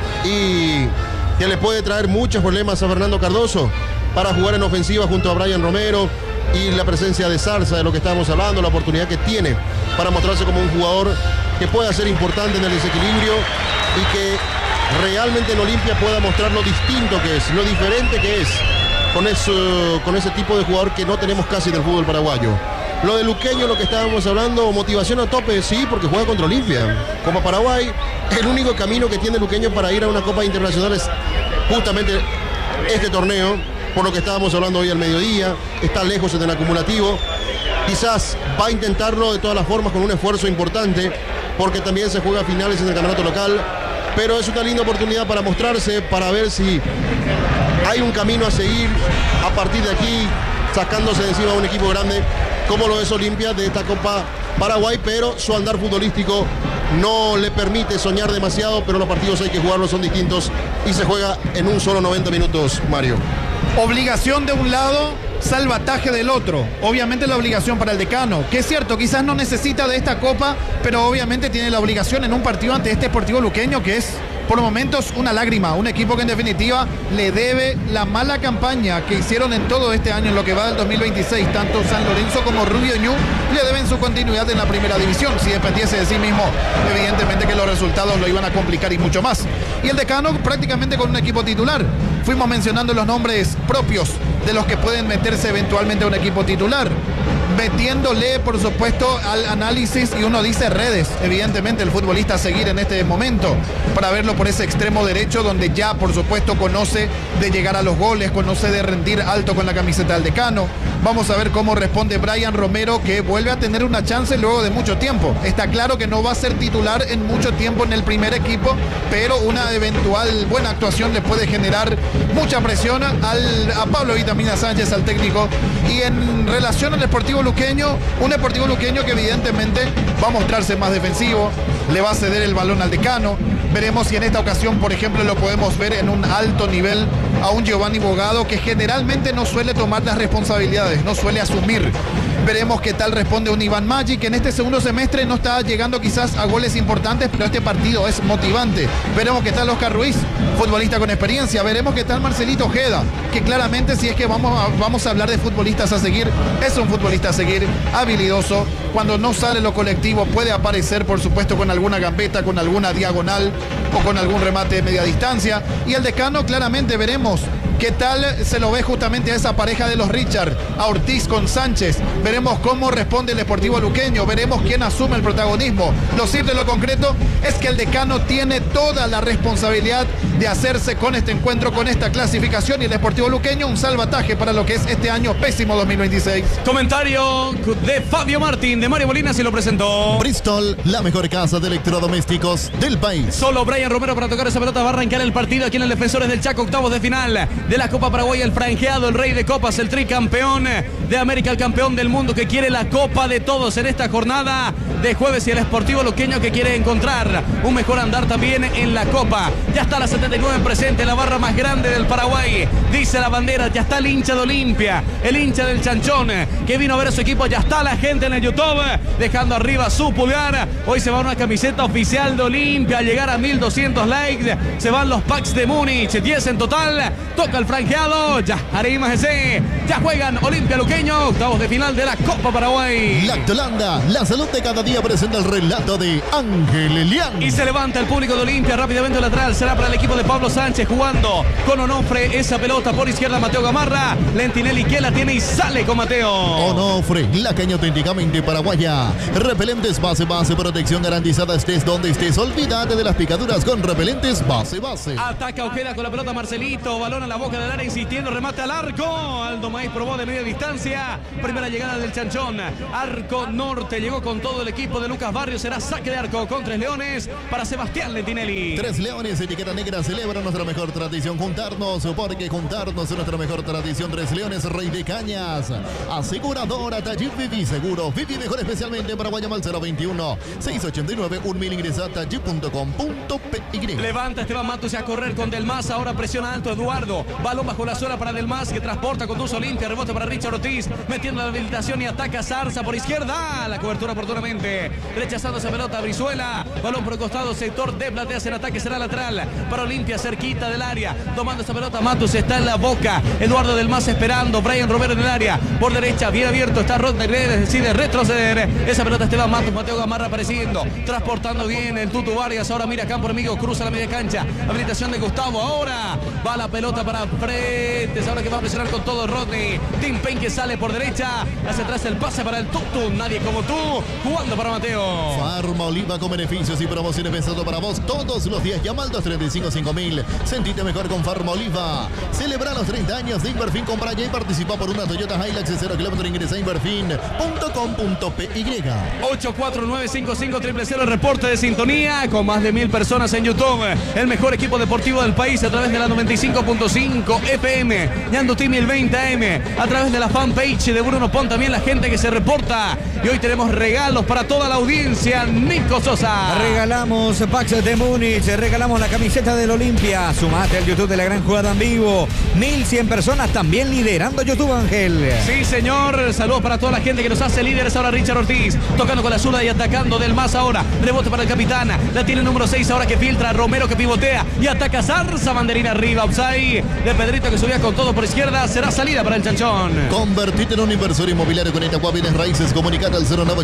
Y que le puede traer muchos problemas a Fernando Cardoso para jugar en ofensiva junto a Brian Romero, y la presencia de Zarza, de lo que estábamos hablando, la oportunidad que tiene para mostrarse como un jugador que pueda ser importante en el desequilibrio y que realmente en Olimpia pueda mostrar lo distinto que es, lo diferente que es con ese tipo de jugador que no tenemos casi del fútbol paraguayo. Lo de Luqueño, lo que estábamos hablando, motivación a tope, sí, porque juega contra Olimpia. Copa Paraguay, el único camino que tiene Luqueño para ir a una Copa Internacional es justamente este torneo, por lo que estábamos hablando hoy al mediodía. Está lejos en el acumulativo. Quizás va a intentarlo de todas las formas con un esfuerzo importante, porque también se juega finales en el campeonato local, pero es una linda oportunidad para mostrarse, para ver si hay un camino a seguir a partir de aquí, sacándose de encima a un equipo grande como lo es Olimpia de esta Copa Paraguay, pero su andar futbolístico no le permite soñar demasiado, pero los partidos hay que jugarlos, son distintos y se juega en un solo 90 minutos, Mario. Obligación de un lado, salvataje del otro. Obviamente la obligación para el Decano, que es cierto, quizás no necesita de esta Copa, pero obviamente tiene la obligación en un partido ante este Sportivo Luqueño, que es por momentos una lágrima, un equipo que en definitiva le debe la mala campaña que hicieron en todo este año, en lo que va del 2026, tanto San Lorenzo como Rubio Ñu le deben su continuidad en la primera división. Si dependiese de sí mismo, evidentemente que los resultados lo iban a complicar y mucho más. Y el Decano prácticamente con un equipo titular. Fuimos mencionando los nombres propios de los que pueden meterse eventualmente a un equipo titular, metiéndole por supuesto al análisis, y uno dice Redes, evidentemente el futbolista a seguir en este momento, para verlo por ese extremo derecho, donde ya por supuesto conoce de llegar a los goles, conoce de rendir alto con la camiseta del Decano. Vamos a ver cómo responde Brian Romero, que vuelve a tener una chance luego de mucho tiempo. Está claro que no va a ser titular en mucho tiempo en el primer equipo, pero una eventual buena actuación le puede generar mucha presión a Pablo Vitamina Sánchez, al técnico. Y en relación al Sportivo Luqueño, un Sportivo Luqueño que evidentemente va a mostrarse más defensivo, le va a ceder el balón al Decano. Veremos si en esta ocasión, por ejemplo, lo podemos ver en un alto nivel a un Giovanni Bogado, que generalmente no suele tomar las responsabilidades, no suele asumir. Veremos qué tal responde un Iván Maggi, que en este segundo semestre no está llegando quizás a goles importantes, pero este partido es motivante. Veremos qué tal Oscar Ruiz, futbolista con experiencia. Veremos qué tal Marcelito Ojeda, que claramente, si es que vamos a hablar de futbolistas a seguir, es un futbolista a seguir, habilidoso. Cuando no sale lo colectivo puede aparecer, por supuesto, con alguna gambeta, con alguna diagonal o con algún remate de media distancia. Y el Decano, claramente veremos qué tal se lo ve justamente a esa pareja de los Richard, a Ortiz con Sánchez. Veremos cómo responde el Sportivo Luqueño, veremos quién asume el protagonismo. Lo cierto y lo concreto es que el Decano tiene toda la responsabilidad de hacerse con este encuentro, con esta clasificación, y el Sportivo Luqueño un salvataje para lo que es este año pésimo 2026. Comentario de Fabio Martín, de Mario Molina, se lo presentó. Bristol, la mejor casa de electrodomésticos del país. Solo Brian Romero para tocar esa pelota, va a arrancar el partido aquí en el Defensores del Chaco, octavos de final de la Copa Paraguay, el franjeado, el rey de copas, el tricampeón de América, el campeón del mundo, que quiere la Copa de Todos en esta jornada de jueves, y el Sportivo Luqueño que quiere encontrar un mejor andar también en la Copa. Ya está la 79 presente, la barra más grande del Paraguay, dice la bandera, ya está el hincha de Olimpia, el hincha del Chanchón, que vino a ver a su equipo, ya está la gente en el YouTube, dejando arriba su pulgar. Hoy se va una camiseta oficial de Olimpia, a llegar a 1200 likes, se van los packs de Múnich, 10 en total, toca el franjeado, ya Areima GC, ya juegan Olimpia Luqueño, octavos de final de la Copa Paraguay. Lactolanda, la salud de cada día Sintonía presenta el relato de Ángel Elián. Y se levanta el público de Olimpia, rápidamente el lateral será para el equipo de Pablo Sánchez, jugando con Onofre, esa pelota por izquierda, Mateo Gamarra, Lentinelli que la tiene y sale con Mateo. Onofre, la caña auténticamente paraguaya. Repelentes base, protección garantizada estés donde estés. Olvídate de las picaduras con repelentes base. Ataca Ojeda con la pelota Marcelito, balón a la boca del área insistiendo, remate al arco. Aldo Maíz probó de media distancia. Primera llegada del Chanchón, arco norte, llegó con todo el equipo de Lucas Barrios. Será saque de arco con Tres Leones para Sebastián Lentinelli. Tres Leones, etiqueta negra, celebra nuestra mejor tradición. Juntarnos, porque juntarnos es nuestra mejor tradición. Tres Leones, Rey de Cañas. Aseguradora Taller Vivi Seguro. Vivi mejor especialmente para Guayama al 021 689 1000. Ingresa a taller.com.py. Levanta Esteban Matus a correr con Del Mas. Ahora presiona alto Eduardo. Balón bajo la suela para Del Mas, que transporta con Tuzo Olimpia. Rebote para Richard Ortiz, metiendo la habilitación y ataca Zarza por izquierda. La cobertura oportunamente. Rechazando esa pelota Brizuela. Balón por el costado, sector de Plateas en ataque. Será lateral para Olimpia, cerquita del área. Tomando esta pelota Matus, está en la boca. Eduardo Del Mas esperando. Brian Romero en el área. Por derecha, bien abierto. Está Rodney Redes, decide retroceder. Esa pelota Esteban Matus. Mateo Gamarra apareciendo. Transportando bien el Tutu Vargas. Ahora mira campo enemigo. Cruza la media cancha. Habilitación de Gustavo. Ahora va la pelota para Fretes. Ahora que va a presionar con todo Rodney. Tim Payne que sale por derecha. Hacia atrás el pase para el Tutu. Nadie como tú. Jugando para Mateo. Farma Oliva con beneficios y promociones pensando para vos todos los días. Llama al 235-5000. Sentite mejor con Farma Oliva. Celebra los 30 años de Inverfin. Compra ya y participa por una Toyota Hilux de 0 kilómetros. Ingresa a inverfin.com.py. 8495500, reporte de sintonía con más de 1000 personas en YouTube. El mejor equipo deportivo del país a través de la 95.5 FM. Ñando Timi el 20 AM. A través de la fanpage de Bruno Pon. También la gente que se reporta. Y hoy tenemos regalos para toda la audiencia. Nico Sosa. Regalamos Pax de Múnich. Regalamos la camiseta del Olimpia. Sumate al YouTube de la gran jugada en vivo. 1100 personas también liderando YouTube, Ángel. Sí, señor. Saludos para toda la gente que nos hace líderes. Ahora Richard Ortiz. Tocando con la zurda y atacando Del Mas ahora. Rebote para el capitán. La tiene el número 6 ahora que filtra. Romero que pivotea. Y ataca Zarza. Banderina arriba. Upside de Pedrito que subía con todo por izquierda. Será salida para el Chanchón. Convertite en un inversor inmobiliario con Itaqua Bienes Raíces. Comunicate al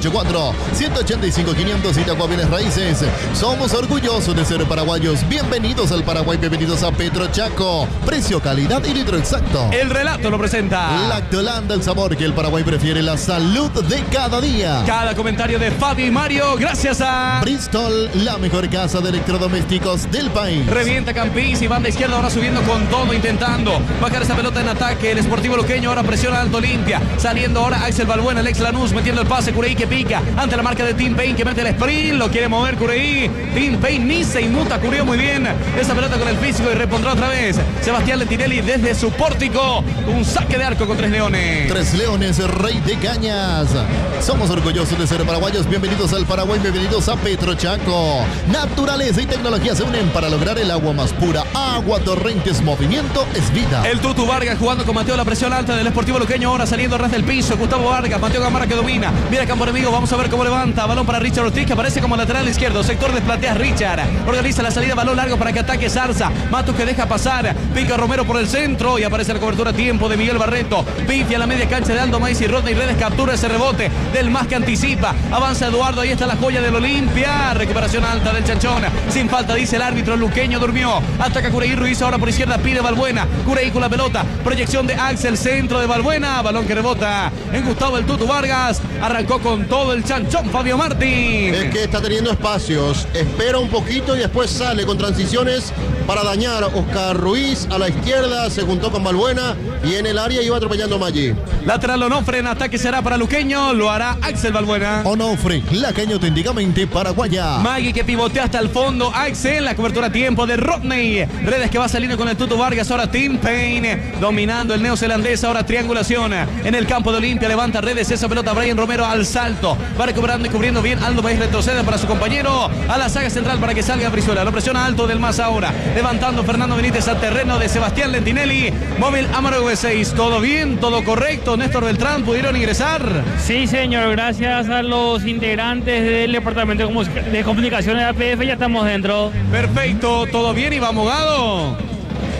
0984-185-500. Itaqua Bienes Raíces. Somos orgullosos de ser paraguayos. Bienvenidos al Paraguay. Bienvenidos a Petro Chaco. Precio, calidad y litro exacto. El relato lo presenta Lactolanda, el sabor que el Paraguay prefiere. La salud de cada día. Cada comentario de Fabi y Mario. Gracias a Bristol, la mejor casa de electrodomésticos del país. Revienta Campis y banda izquierda ahora subiendo con todo, intentando bajar esa pelota en ataque. El Sportivo Luqueño ahora presiona alto Olimpia. Saliendo ahora Axel Balbuena, Alex Lanús metiendo el pase. Cureí que pica ante la marca de Tim Payne que mete el sprint. Lo quiere mover Cureí. Tim Payne ni se inmuta. Cureó muy bien esa pelota con el físico y repondrá otra vez Sebastián Lentinelli desde su pórtico. Un saque de arco con Tres Leones. Tres Leones, Rey de Cañas. Somos orgullosos de ser paraguayos. Bienvenidos al Paraguay. Bienvenidos a Petro Chaco. Naturaleza y tecnología se unen para lograr el agua más pura. Agua Torrentes, movimiento es vida. El Tutu Vargas jugando con Mateo, la presión alta del Sportivo Luqueño. Ahora saliendo ras del piso. Gustavo Vargas, Mateo Gamarra que domina. Mira campo enemigo. Vamos a ver cómo levanta. Balón para Richard Ortiz que aparece como lateral izquierdo. Sector de Plateas Richard. Organiza la salida. Balón largo para que ataque Zarza. Matus que deja pasar. Pica Romero por el centro. Y aparece la cobertura a tiempo de Miguel Barreto. Pifia a la media cancha de Aldo Maíz y Rodney Redes. Captura ese rebote del Mas que anticipa. Avanza Eduardo. Ahí está la joya del Olimpia. Recuperación alta del Chanchón. Sin falta dice el árbitro. Luqueño durmió. Ataca Cureí Ruiz. Ahora por izquierda pide Balbuena. Cureí con la pelota. Proyección de Axel. Centro de Balbuena. Balón que rebota en Gustavo el Tutu Vargas. Arrancó con todo el Chanchón Fabio Martín. Es que está teniendo espacios. Espera un poquito y después sale con transiciones para dañar. Oscar Ruiz a la izquierda. Se juntó con Balbuena. Y en el área iba atropellando a Maggi. Lateral Onofre en ataque será para Luqueño. Lo hará Axel Balbuena. Onofre, la caña auténticamente paraguaya. Maggi que pivotea hasta el fondo. Axel, la cobertura a tiempo de Rodney. Redes que va saliendo con el Tutu Vargas. Ahora Tim Payne dominando el neozelandés. Ahora triangulación en el campo de Olimpia. Levanta Redes. Esa pelota Brian Romero al salto. Va recuperando y cubriendo bien. Aldo País retrocede para su compañero. A la saga central para que salga Brizuela. Lo presiona alto del Mas ahora. Levantando Fernando Benítez al terreno de Sebastián Lentinelli. Móvil Amaro V6. ¿Todo bien? ¿Todo correcto? Néstor Beltrán, ¿pudieron ingresar? Sí, señor. Gracias a los integrantes del Departamento de Comunicaciones de APF ya estamos dentro. Perfecto. ¿Todo bien, Iván Mogado?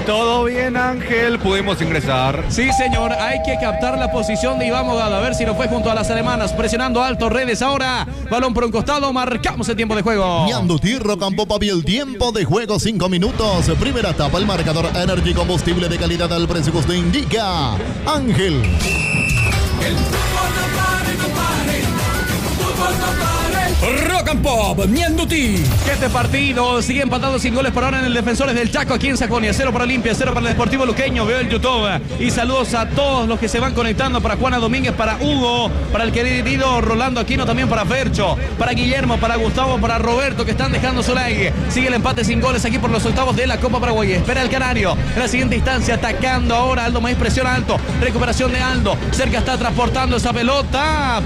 Todo bien, Ángel, pudimos ingresar. Sí, señor, hay que captar la posición de Iván Mogado. A ver si no fue junto a las alemanas, presionando alto Redes ahora. Balón por un costado, marcamos el tiempo de juego. Ñando Tirro, Campo Papi, el tiempo de juego 5 minutos. Primera etapa, el marcador Energy, combustible de calidad al precio que usted indica. Ángel. Rock and Pop, Ñanduti. Este partido sigue empatado sin goles por ahora en el Defensores del Chaco aquí en Sajonia. 0 para Olimpia, 0 para el Deportivo Luqueño. Veo el YouTube y saludos a todos los que se van conectando. Para Juana Domínguez, para Hugo, para el querido Rolando Aquino, también para Fercho, para Guillermo, para Gustavo, para Roberto, que están dejando su like. Sigue el empate sin goles aquí por los octavos de la Copa Paraguay. Espera el Canario en la siguiente instancia, atacando ahora Aldo Maíz, presión alto, recuperación de Aldo. Cerca está transportando esa pelota.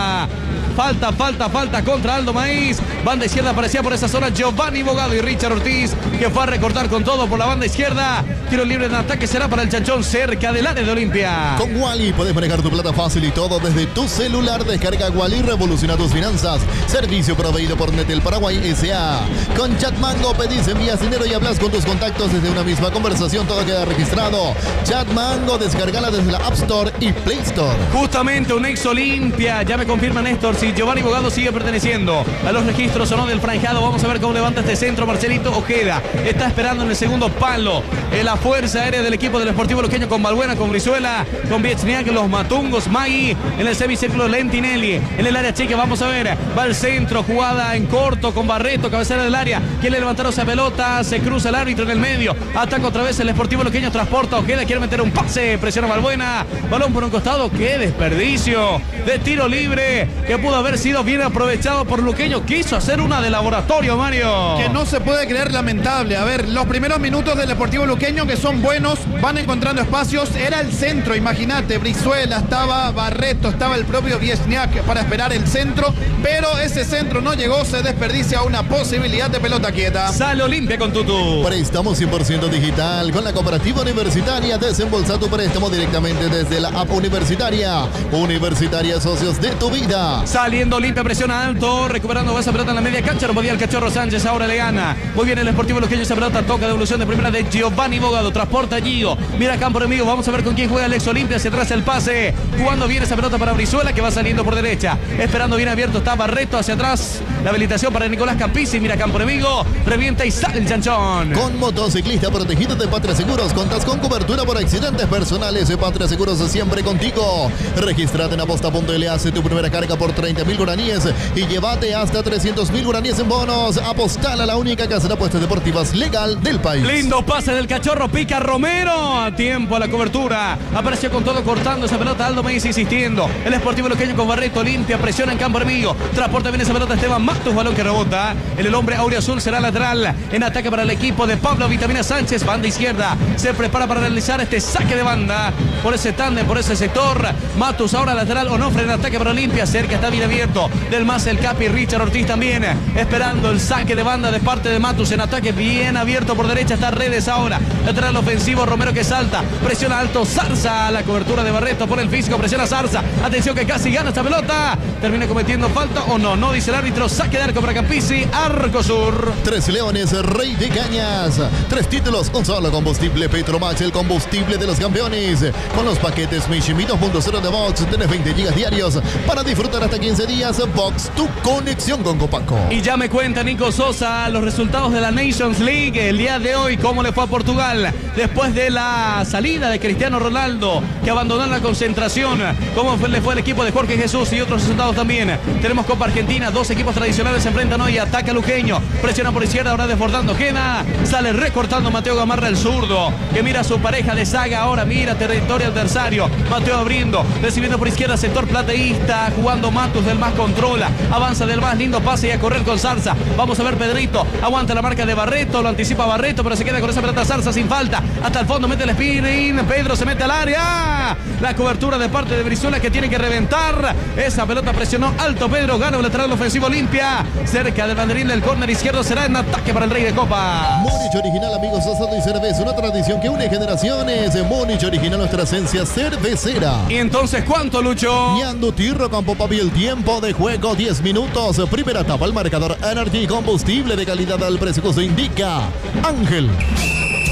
Falta contra Aldo Maíz. Banda izquierda aparecía por esa zona Giovanni Bogado y Richard Ortiz, que fue a recortar con todo por la banda izquierda. Tiro libre en ataque será para el Chanchón cerca del área de Olimpia. Con Wally puedes manejar tu plata fácil y todo desde tu celular. Descarga Wally, revoluciona tus finanzas. Servicio proveído por Netel Paraguay S.A. Con Chatmango pedís, envías dinero y hablas con tus contactos desde una misma conversación. Todo queda registrado. Chatmango, descargala desde la App Store y Play Store. Justamente un ex Olimpia. Ya me confirma Néstor si Giovanni Bogado sigue perteneciendo a los registros o no del franjado. Vamos a ver cómo levanta este centro Marcelito Ojeda. Está esperando en el segundo palo la fuerza aérea del equipo del Sportivo Luqueño con Balbuena, con Brizuela, con Viechniak, los Matungos, Magui en el semicírculo, Lentinelli en el área chica. Vamos a ver, va al centro, jugada en corto con Barreto, cabecera del área. Quiere levantar esa pelota, se cruza el árbitro en el medio. Ataca otra vez el Sportivo Luqueño, transporta Ojeda, quiere meter un pase, presiona Balbuena. Balón por un costado, qué desperdicio de tiro libre que pudo haber sido bien aprovechado por Luqueño. Quiso hacer una de laboratorio, Mario. Que no se puede creer, lamentable. A ver, los primeros minutos del Deportivo Luqueño, que son buenos, van encontrando espacios. Era el centro, imagínate, Brizuela, estaba Barreto, estaba el propio Viechniak para esperar el centro, pero ese centro no llegó, se desperdicia una posibilidad de pelota quieta. Sale Olimpia con Tutu. Préstamo 100% digital con la Cooperativa Universitaria. Desembolsa tu préstamo directamente desde la app universitaria. Universitaria, socios de tu vida. Saliendo Olimpia, presiona alto, recuperando esa pelota en la media cancha. No podía el Cachorro Sánchez, ahora le gana. Muy bien el Sportivo Luqueño, esa pelota toca devolución de primera de Giovanni Bogado. Transporta Gio, mira campo enemigo. Vamos a ver con quién juega el ex Olimpia. Hacia atrás el pase, jugando bien esa pelota para Brizuela, que va saliendo por derecha. Esperando bien abierto está Barreto, hacia atrás la habilitación para Nicolás Campisi. Mira campo enemigo, revienta y sale el Chanchón. Con motociclista protegido de Patria Seguros, contas con cobertura por accidentes personales. Patria Seguros siempre contigo. Registrate en aposta.l, hace tu primera carga por 30.000 guaraníes y llévate hasta 300.000 guaraníes en bonos. Apostal a la única casa de apuestas deportivas legal del país. Lindo pase del Cachorro, pica Romero. A tiempo a la cobertura. Apareció con todo cortando esa pelota. Aldo Maíz insistiendo. El Sportivo Luqueño con Barreto, Olimpia, presiona en campo enemigo. Transporta bien esa pelota Esteban Matos, balón que rebota. El hombre Aurea Azul será lateral. En ataque para el equipo de Pablo Vitamina Sánchez, banda izquierda. Se prepara para realizar este saque de banda por ese tándem, por ese sector. Matos ahora lateral, Onofre en ataque para Olimpia. Cerca está bien abierto. Del más el Capi, Richard Ortiz también. Esperando el saque de banda de parte de Matos. En ataque bien abierto por derecha está Redes ahora. Lateral ofensivo, Romero que salta. Presiona alto Zarza. La cobertura de Barreto por el físico. Presiona Zarza. Atención que casi gana esta pelota. Termina cometiendo falta o no. No dice el árbitro. Saque de arco para Campisi. Arco Sur. Tres Leones, Rey de Cañas. 3 títulos, un solo combustible. Petromax, el combustible de los campeones. Con los paquetes Mishimi 2.0 de Box, tenés 20 gigas diarios para disfrutar hasta 15 días. Box, tu conexión con Copaco. Y ya me cuenta Nico Sosa los resultados de la Nations League el día de hoy. Cómo le fue a Portugal después de la salida de Cristiano Ronaldo, que abandonó la concentración. Cómo le fue el equipo de Jorge Jesús y otros resultados también. Tenemos Copa Argentina, 2 equipos tradicionales se enfrentan hoy. Ataca Luqueño, presiona por izquierda, ahora desbordando Ojeda. Sale recortando Mateo Gamarra, el zurdo, que mira a su pareja de saga. Ahora mira territorio adversario. Mateo abriendo, recibiendo por izquierda, sector plateísta. Jugando Matus, del más controla. Avanza del más, lindo pase y a correr con Zarza. Vamos a ver Pedrito, aguanta la marca de Barreto, lo anticipa Barreto, pero se queda con esa pelota Zarza sin falta. Hasta el fondo mete el spinning. Pedro se mete al área. La cobertura de parte de Brizuela, que tiene que reventar. Esa pelota presionó alto Pedro. Gana un lateral ofensivo Olimpia. Cerca del banderín del córner izquierdo será en ataque para el Rey de Copa. Múnich Original, amigos, asado y cerveza. Una tradición que une generaciones. Múnich Original, nuestra esencia cervecera. ¿Y entonces cuánto, Lucho? Ñando Tirro, Campo Papi, el tiempo de juego 10 minutos. Primera etapa, el marcador Energy, combustible de calidad al precio que se indica. Ángel.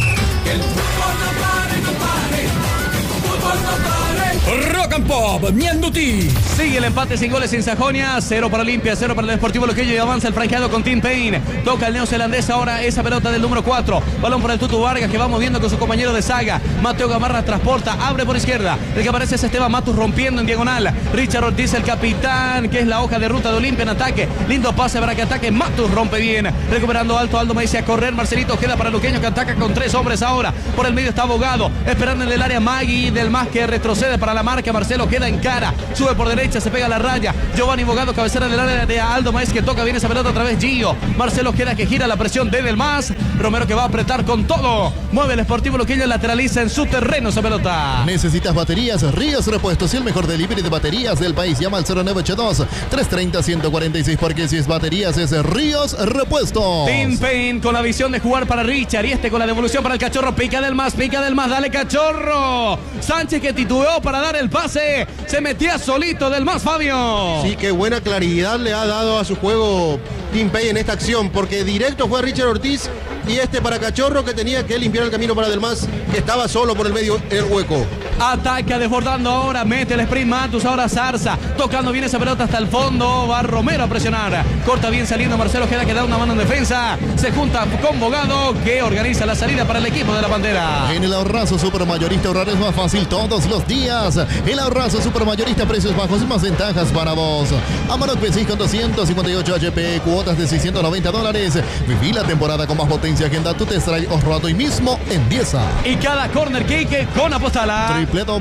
Que el fútbol no pare, no pare. Fútbol no pare. Rock and Pop, Mianduti. Sigue el empate sin goles en Sajonia. 0 para Olimpia, 0 para el Deportivo Luqueño y avanza el franqueado con Tim Payne. Toca el neozelandés ahora esa pelota del número 4. Balón para el Tutu Vargas que va moviendo con su compañero de saga. Mateo Gamarra transporta, abre por izquierda. El que aparece es Esteban Matus rompiendo en diagonal. Richard Ortiz, el capitán, que es la hoja de ruta de Olimpia en ataque. Lindo pase para que ataque. Matus rompe bien. Recuperando alto Aldo Maíz a correr. Marcelito queda para Luqueño que ataca con 3 hombres ahora. Por el medio está Abogado. Esperando en el área Magui del más que retrocede para la marca. Marcelo queda en cara. Sube por derecha, se pega a la raya. Giovanni Bogado, cabecera del área de Aldo Maíz que toca bien esa pelota otra vez Gio. Marcelo queda que gira la presión de Del Más. Romero que va a apretar con todo. Mueve el Sportivo Luqueño, lateraliza en su terreno esa pelota. ¿Necesitas baterías? Ríos Repuestos y el mejor delivery de baterías del país. Llama al 0982-330-146 porque si es baterías es Ríos Repuestos. Tim Payne con la visión de jugar para Richard y este con la devolución para el Cachorro. Pica Del Más, dale Cachorro. Sánchez que titubeó para dar el pase. Se metía solito Del Más, Fabio. Sí, qué buena claridad le ha dado a su juego Tim Payne en esta acción, porque directo fue a Richard Ortiz y este para Cachorro que tenía que limpiar el camino para Del Más, que estaba solo por el medio en el hueco. Ataca desbordando ahora, mete el sprint Matus, ahora Zarza, tocando bien esa pelota hasta el fondo, va Romero a presionar, corta bien saliendo Marcelo Ojeda que da una mano en defensa, se junta con Bogado que organiza la salida para el equipo de la Pantera. En el Ahorrazo Supermayorista ahorrar es más fácil todos los días. El Ahorrazo Supermayorista, precios bajos y más ventajas para vos. Amarok P6 con 258 HP, cuotas de $690. Viví la temporada con más potencia. Agenda tu test drive ahorrado hoy mismo en Dieza. Y cada corner kick con Apostala.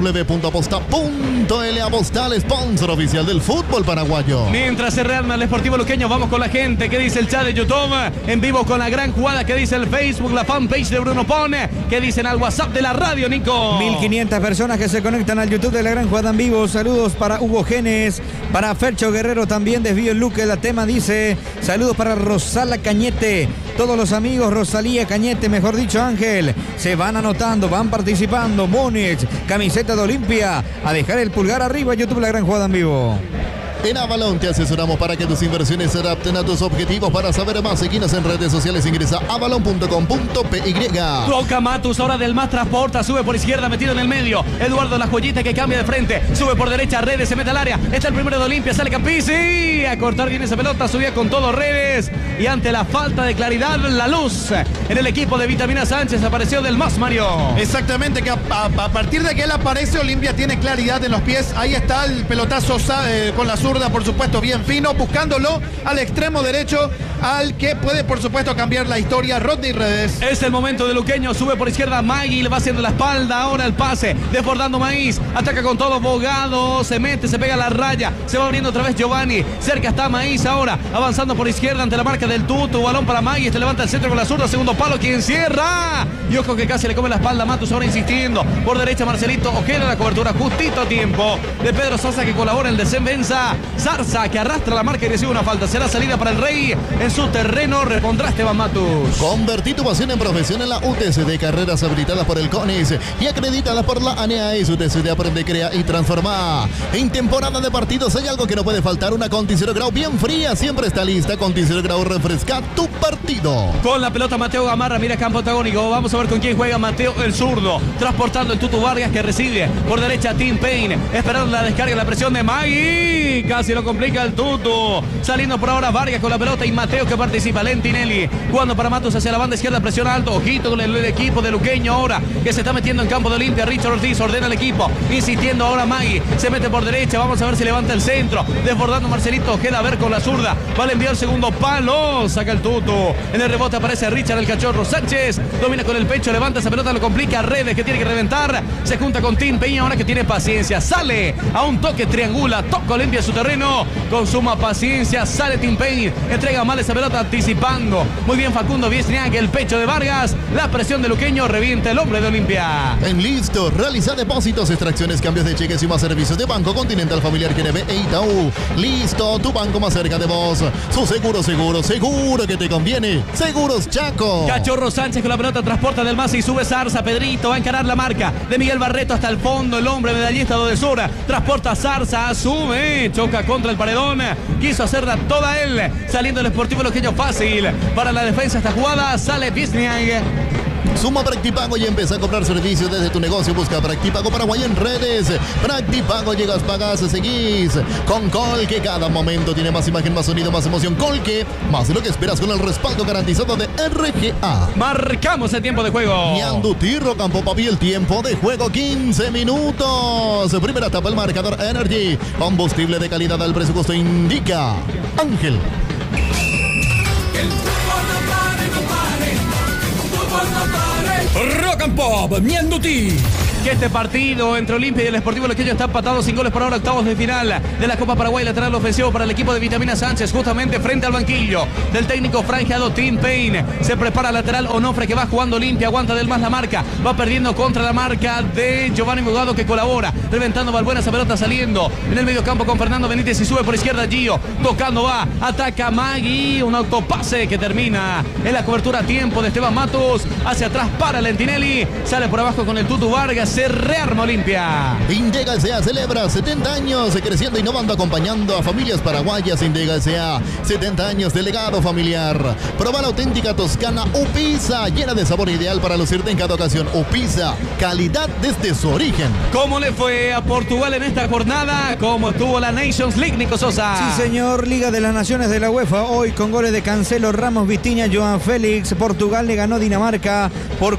www.apostal.l. Apostal, sponsor oficial del fútbol paraguayo. Mientras se rearma el Sportivo Luqueño, vamos con la gente. ¿Qué dice el chat de YouTube? En vivo con la gran jugada. ¿Qué dice el Facebook? La fanpage de Bruno Pone. ¿Qué dicen al WhatsApp de la radio, Nico? 1500 personas que se conectan al YouTube de la gran jugada en vivo. Saludos para Hugo Genes, para Fercho Guerrero también. Desvío el Luque. La tema dice: saludos para Rosala Cañete. Todos los amigos, Rosalía Cañete, mejor dicho, Ángel, se van anotando, van participando. Múnich, camiseta de Olimpia. A dejar el pulgar arriba, YouTube La Gran Jugada en Vivo. En Avalon te asesoramos para que tus inversiones se adapten a tus objetivos. Para saber más, seguinos en redes sociales, ingresa a avalon.com.py. Toca Matus, ahora Del Más transporta, sube por izquierda, metido en el medio. Eduardo La Joyita que cambia de frente, sube por derecha, Redes, se mete al área. Está el primero de Olimpia, sale Campisi. A cortar bien esa pelota, subía con todo Redes. Y ante la falta de claridad, la luz en el equipo de Vitamina Sánchez apareció Del Más, Mario. Exactamente, que a partir de que él aparece, Olimpia tiene claridad en los pies. Ahí está el pelotazo con la zurda, por supuesto, bien fino, buscándolo al extremo derecho, al que puede, por supuesto, cambiar la historia, Rodney Redes. Es el momento de Luqueño, sube por izquierda Magui, le va haciendo la espalda, ahora el pase, desbordando Maíz, ataca con todo Bogado, se mete, se pega a la raya, se va abriendo otra vez Giovanni, cerca está Maíz ahora, avanzando por izquierda ante la marca del Tutu, balón para Magui, este levanta el centro con la zurda, segundo palo, quien cierra, y ojo que casi le come la espalda Matus, ahora insistiendo, por derecha Marcelito, Ojeda la cobertura, justito a tiempo, de Pedro Sosa que colabora en el desenvenza, Zarza que arrastra la marca y recibe una falta, será salida para el Rey, en su terreno repondrá Esteban Matus. Convertí tu pasión en profesión en la UTC de carreras habilitadas por el CONIS y acreditadas por la ANEAES. UTC de Aprende, Crea y Transforma. En temporada de partidos hay algo que no puede faltar, una Conti 0 Grau bien fría, siempre está lista. Conti 0 Grau refresca tu partido. Con la pelota Mateo Gamarra, mira campo antagónico, vamos a ver con quién juega Mateo el zurdo, transportando el Tutu Vargas que recibe por derecha a Tim Payne, esperando la descarga, la presión de Magui, casi lo complica el Tutu, saliendo por ahora Vargas con la pelota y Mateo que participa, Lentinelli, jugando para Matus hacia la banda izquierda, presiona alto, ojito con el equipo de Luqueño ahora, que se está metiendo en campo de Olimpia, Richard Ortiz ordena el equipo, insistiendo ahora Magui, se mete por derecha, vamos a ver si levanta el centro, desbordando Marcelito Ojeda, a ver con la zurda, vale enviar el segundo palo, saca el Tutu, en el rebote aparece Richard el Cachorro Sánchez, domina con el pecho, levanta esa pelota, lo complica, Redes que tiene que reventar, se junta con Tim Peña ahora que tiene paciencia, sale a un toque, triangula, toca Olimpia su terreno, con suma paciencia, sale Tim Payne, entrega mal esa pelota anticipando, muy bien Facundo Viesniak, el pecho de Vargas, la presión de Luqueño, revienta el hombre de Olimpia. En Listo, realiza depósitos, extracciones, cambios de cheques y más servicios de Banco Continental, Familiar, GNB e Itaú. Listo, tu banco más cerca de vos. Su seguro que te conviene. Seguros Chaco. Cachorro Sánchez con la pelota transporta del Más y sube Zarza, Pedrito va a encarar la marca de Miguel Barreto hasta el fondo, el hombre medallista de Sur, transporta Zarza, asume, choca contra el paredón, quiso hacerla toda él, saliendo el Sportivo Luqueño fácil para la defensa esta jugada, sale Viesniak. Suma Practipago y empieza a cobrar servicios desde tu negocio. Busca Practipago Paraguay en redes. Practipago, llegas, pagas, seguís. Con Colque, cada momento tiene más imagen, más sonido, más emoción. Colque, más de lo que esperas con el respaldo garantizado de RGA. Marcamos el tiempo de juego. Ñandutí, Rocampo, Papi, el tiempo de juego 15 minutos. Primera etapa, el marcador Energy. Combustible de calidad al presupuesto indica Ángel. El fútbol no pare, no pare. Fútbol no pare. Rock and Pop, Ñandutí. Que este partido entre Olimpia y el Sportivo Luqueño está empatado sin goles por ahora, octavos de final de la Copa Paraguay. Lateral ofensivo para el equipo de Vitamina Sánchez, justamente frente al banquillo del técnico franjeado Tim Payne. Se prepara lateral Onofre, que va jugando Olimpia, aguanta del más la marca, va perdiendo contra la marca de Giovanni Mugado, que colabora, reventando Balbuena, esa pelota saliendo en el medio campo con Fernando Benítez y sube por izquierda Gio, tocando va, ataca Magui, un autopase que termina en la cobertura a tiempo de Esteban Matos, hacia atrás para Lentinelli, sale por abajo con el Tutu Vargas, se rearma Olimpia. Indega S.A. celebra 70 años creciendo, innovando, acompañando a familias paraguayas. Indega S.A. 70 años de legado familiar. Proba la auténtica toscana Upisa, llena de sabor ideal para lucirte en cada ocasión. Upisa, calidad desde su origen. ¿Cómo le fue a Portugal en esta jornada? ¿Cómo estuvo la Nations League, Nico Sosa? Sí, señor, Liga de las Naciones de la UEFA. Hoy con goles de Cancelo, Ramos, Vitinha, Joan Félix. Portugal le ganó Dinamarca por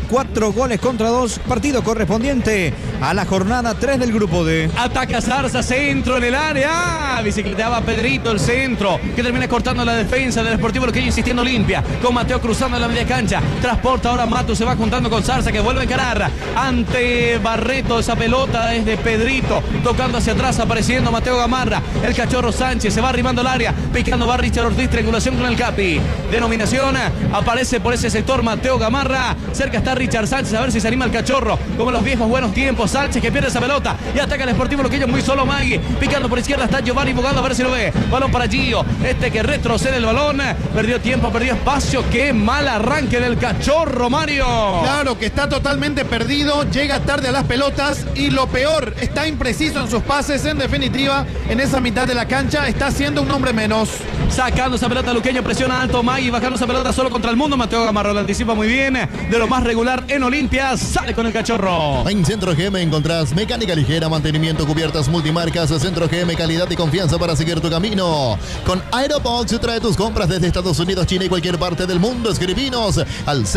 4-2, partido correspondiente a la jornada 3 del grupo D. Ataca Zarza, centro en el área. Bicicleteaba Pedrito, el centro, que termina cortando la defensa del Sportivo Luqueño, insistiendo Olimpia, con Mateo cruzando en la media cancha. Transporta ahora Mato, se va juntando con Zarza, que vuelve a encarar ante Barreto. Esa pelota es de Pedrito, tocando hacia atrás, apareciendo Mateo Gamarra. El Cachorro Sánchez se va arribando al área, picando va Richard Ortiz, triangulación con el Capi. Denominación, aparece por ese sector Mateo Gamarra. Cerca está Richard Sánchez, a ver si se anima el Cachorro, como los viejos buenos tiempos. Sánchez, que pierde esa pelota y ataca el Sportivo Luqueño, muy solo Magui, picando por izquierda está Giovanni Bugado, a ver si lo ve. Balón para Gio, que retrocede el balón, perdió tiempo, perdió espacio. Qué mal arranque del Cachorro, Mario. Claro que está totalmente perdido, llega tarde a las pelotas y lo peor, está impreciso en sus pases. En definitiva, en esa mitad de la cancha está siendo un hombre menos. Sacando esa pelota Luqueño, presiona alto Magui, bajando esa pelota solo contra el mundo. Mateo Gamarra lo anticipa muy bien, de lo más regular en Olimpia, sale con el Cachorro. En Centro GM encontrás mecánica ligera, mantenimiento, cubiertas multimarcas. Centro GM, calidad y confianza para seguir tu camino. Con Aerobox trae tus compras desde Estados Unidos, China y cualquier parte del mundo. Escribinos al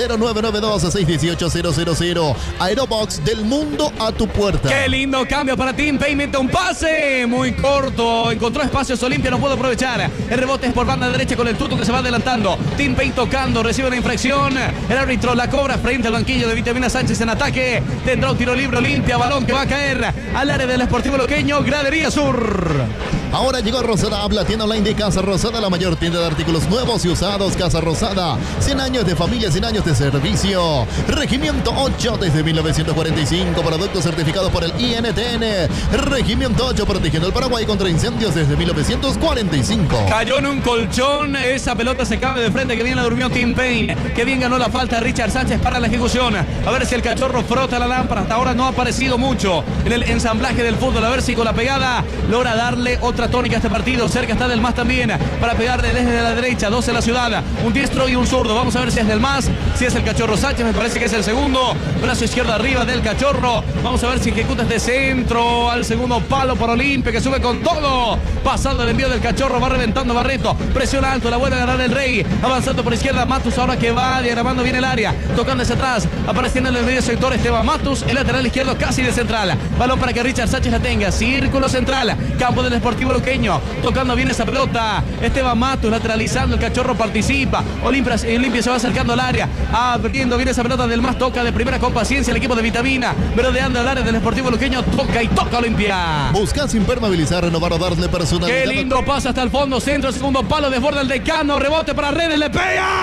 0992-618-000. Aerobox, del mundo a tu puerta. Qué lindo cambio para Tim Payne, mete un pase muy corto, encontró espacios Olimpia, no pudo aprovechar. El rebote es por banda derecha con el Tutu, que se va adelantando. Tim Payne tocando, recibe una infracción. El árbitro la cobra frente al banquillo de Vitamina Sánchez en ataque. Tendrá un tiro libre Olimpia, balón que va a caer al área del Sportivo Luqueño, gradería sur. Ahora llegó Rosada, habla tienda online de Casa Rosada, la mayor tienda de artículos nuevos y usados. Casa Rosada, 100 años de familia, 100 años de servicio. Regimiento 8 desde 1945, productos certificados por el INTN. Regimiento 8, protegiendo el Paraguay contra incendios desde 1945. Cayó en un colchón, esa pelota se cabe de frente, que bien la durmió Tim Payne, que bien ganó la falta Richard Sánchez para la ejecución. A ver si el Cachorro frota la lámpara, hasta ahora no ha aparecido mucho en el ensamblaje del fútbol, a ver si con la pegada logra darle otra tónica a este partido. Cerca está Del Mas también para pegarle desde la derecha, 12 en la ciudad, un diestro y un zurdo. Vamos a ver si es Del Mas, si es el Cachorro Sánchez, me parece que es el segundo. Brazo izquierdo arriba del Cachorro, vamos a ver si ejecuta este centro al segundo palo para Olimpia, que sube con todo, pasando el envío del Cachorro, va reventando Barreto, presiona alto, la vuelve a ganar el Rey, avanzando por izquierda Matus, ahora que va diagramando bien el área, tocando hacia atrás, apareciendo en el medio sector Esteban Matus, el lateral izquierdo casi de central, balón para que Richard Sánchez la tenga, círculo central, campo del Sportivo Luqueño, tocando bien esa pelota, Esteban Matus lateralizando, el Cachorro participa, Olimpia se va acercando al área, abriendo bien esa pelota. Del Mas toca de primera con paciencia el equipo de Vitamina, merodeando el área del Sportivo Luqueño, toca y toca Olimpia. Buscas impermeabilizar, renovar o darle personalidad. Qué lindo pasa hasta el fondo, centro, segundo palo, desborda el Decano, rebote para Redes, le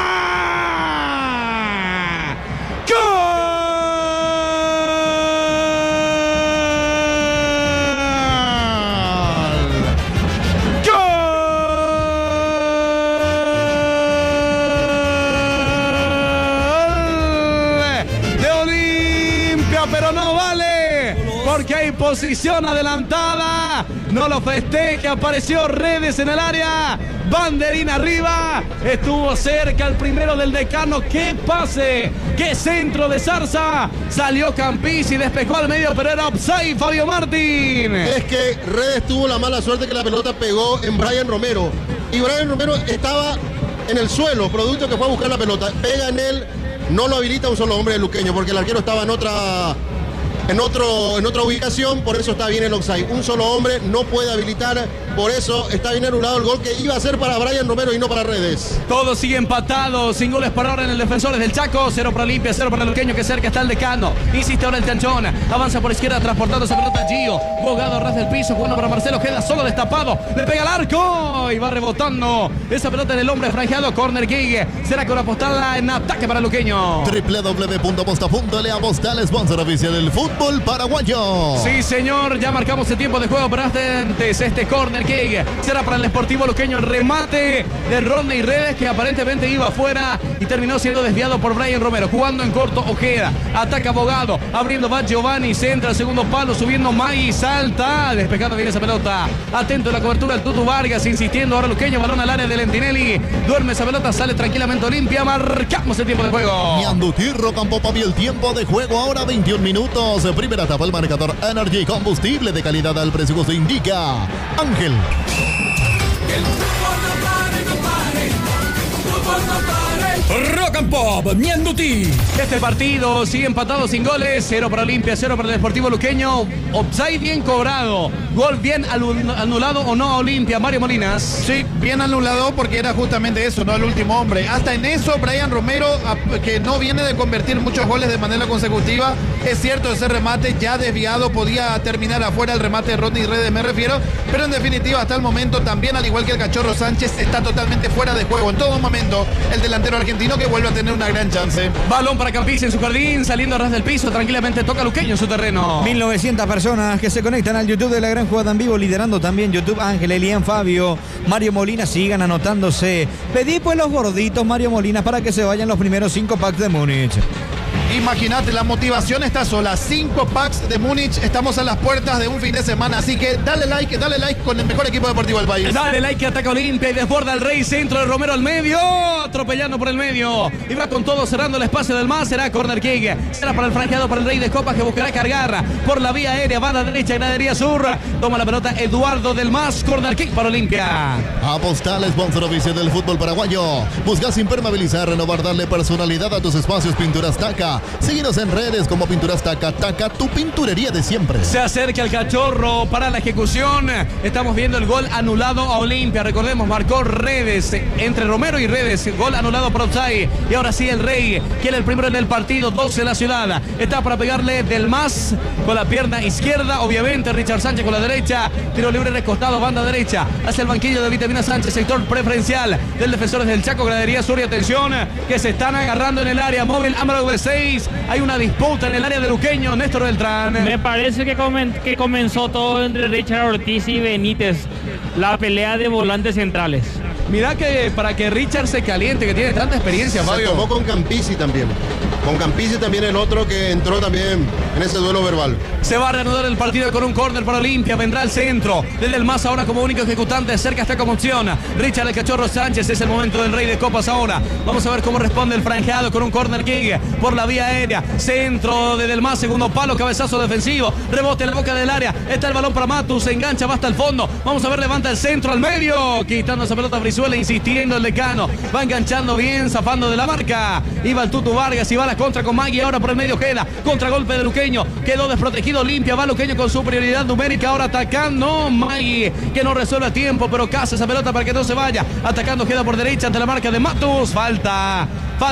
pega. ¡Gol! Pero no vale, porque hay posición adelantada no lo festeja, apareció Redes en el área, banderín arriba, estuvo cerca el primero del Decano, qué pase, qué centro de Zarza, salió Campisi, despejó al medio, pero era offside Fabio Martín. Es que Redes tuvo la mala suerte que la pelota pegó en Brian Romero, y Brian Romero estaba en el suelo, producto que fue a buscar la pelota, pega en él, no lo habilita un solo hombre de Luqueño, porque el arquero estaba en otra ubicación, por eso está bien el offside. Un solo hombre no puede habilitar, por eso está bien anulado el gol que iba a ser para Brian Romero y no para Redes. Todo sigue empatado, sin goles para ahora en el Defensores del Chaco, 0 para Olimpia, 0 para el Luqueño, que cerca está el Decano. Insiste ahora el Chanchón, avanza por izquierda transportando esa pelota Gio, Bogado ras del piso, jugando para Marcelo, queda solo destapado, le pega al arco y va rebotando esa pelota en el hombre franjeado, corner kick, será con apostarla en ataque para el Luqueño. www.aposta.le, Apostal, sponsor oficial del fútbol paraguayo. Sí, señor, ya marcamos el tiempo de juego, pero antes este corner kick será para el Sportivo Luqueño, el remate de Rodney Redes, que aparentemente iba afuera y terminó siendo desviado por Brian Romero, jugando en corto Ojeda, ataca Bogado, abriendo va Giovanni, centra al segundo palo, subiendo Magui, salta, despejando bien esa pelota, atento en la cobertura el Tutu Vargas, insistiendo ahora Luqueño, balón al área de Lentinelli, duerme esa pelota, sale tranquilamente Olimpia, marcamos el tiempo de juego. Ñandutirro Campo Papi, el tiempo de juego ahora 21 minutos, primera etapa, el marcador Energy, combustible de calidad al precio que se indica. Ángel. El fútbol no pare, no pare. Fútbol no pare. Rock and Pop, Ñanduti. Este partido sigue empatado sin goles, 0 para Olimpia, 0 para el Deportivo Luqueño, offside bien cobrado, gol bien anulado o no a Olimpia, Mario Molinas. Sí, bien anulado porque era justamente eso, no el último hombre. Hasta en eso, Brian Romero, que no viene de convertir muchos goles de manera consecutiva, es cierto, ese remate ya desviado podía terminar afuera, el remate de Rodney Redes me refiero, pero en definitiva hasta el momento también, al igual que el Cachorro Sánchez, está totalmente fuera de juego en todo momento el delantero argentino, que vuelve a tener una gran chance. Balón para Campisi en su jardín, saliendo a ras del piso, tranquilamente toca Luqueño en su terreno. 1900 personas que se conectan al YouTube de La Gran Jugada en Vivo, liderando también YouTube Ángel, Elian, Fabio, Mario Molina, sigan anotándose. Pedí pues los gorditos, Mario Molina, para que se vayan los primeros 5 packs de Múnich. Imagínate, la motivación está sola. 5 packs de Múnich. Estamos a las puertas de un fin de semana. Así que dale like con el mejor equipo deportivo del país. Dale like que ataca Olimpia y desborda el Rey. Centro de Romero al medio. Atropellando por el medio. Y va con todo cerrando el espacio del más. Será corner kick. Será para el franqueado para el Rey de Copas, que buscará cargar por la vía aérea. Banda derecha, gradería sur. Toma la pelota Eduardo del Mas. Corner kick para Olimpia. Apostal, sponsor oficial del fútbol paraguayo. Buscas impermeabilizar, renovar, darle personalidad a tus espacios. Pinturas Taca. Síguenos en redes como Pinturas Taca. Taca, tu pinturería de siempre. Se acerca el Cachorro para la ejecución. Estamos viendo el gol anulado a Olimpia. Recordemos, marcó Redes entre Romero y Redes. Gol anulado por offside. Y ahora sí el Rey, que era el primero en el partido. 12 en la ciudad. Está para pegarle del Mas con la pierna izquierda. Obviamente Richard Sánchez con la derecha. Tiro libre recostado, banda derecha. Hacia el banquillo de Vitamina Sánchez. Sector preferencial del Defensores del Chaco. Gradería sur y atención, que se están agarrando en el área móvil. Ámaro de 6. Hay una disputa en el área de Luqueño. Néstor Beltrán. Me parece que comenzó todo entre Richard Ortiz y Benítez. La pelea de volantes centrales. Mirá que para que Richard se caliente, que tiene tanta experiencia, Fabio. Se tomó con Campisi también. Con Campisi también el otro que entró también en ese duelo verbal. Se va a reanudar el partido con un córner para Olimpia. Vendrá al centro. Desde el Mas ahora como único ejecutante. Cerca está como opción Richard el Cachorro Sánchez. Es el momento del Rey de Copas ahora. Vamos a ver cómo responde el franjeado con un córner kick por la vía aérea. Centro desde el Mas. Segundo palo. Cabezazo defensivo. Rebote en la boca del área. Está el balón para Matus. Se engancha. Va hasta el fondo. Vamos a ver. Levanta el centro al medio. Quitando esa pelota Brizuela. Insistiendo el Decano. Va enganchando bien. Zafando de la marca. Iba el Tutu Vargas. Y va la contra con Magui. Ahora por el medio queda. Contragolpe de Luqueño. Quedó desprotegido Olimpia. Va Luqueño con superioridad numérica. Ahora atacando Magui, que no resuelve a tiempo, pero caza esa pelota para que no se vaya. Atacando queda por derecha ante la marca de Matus. Falta,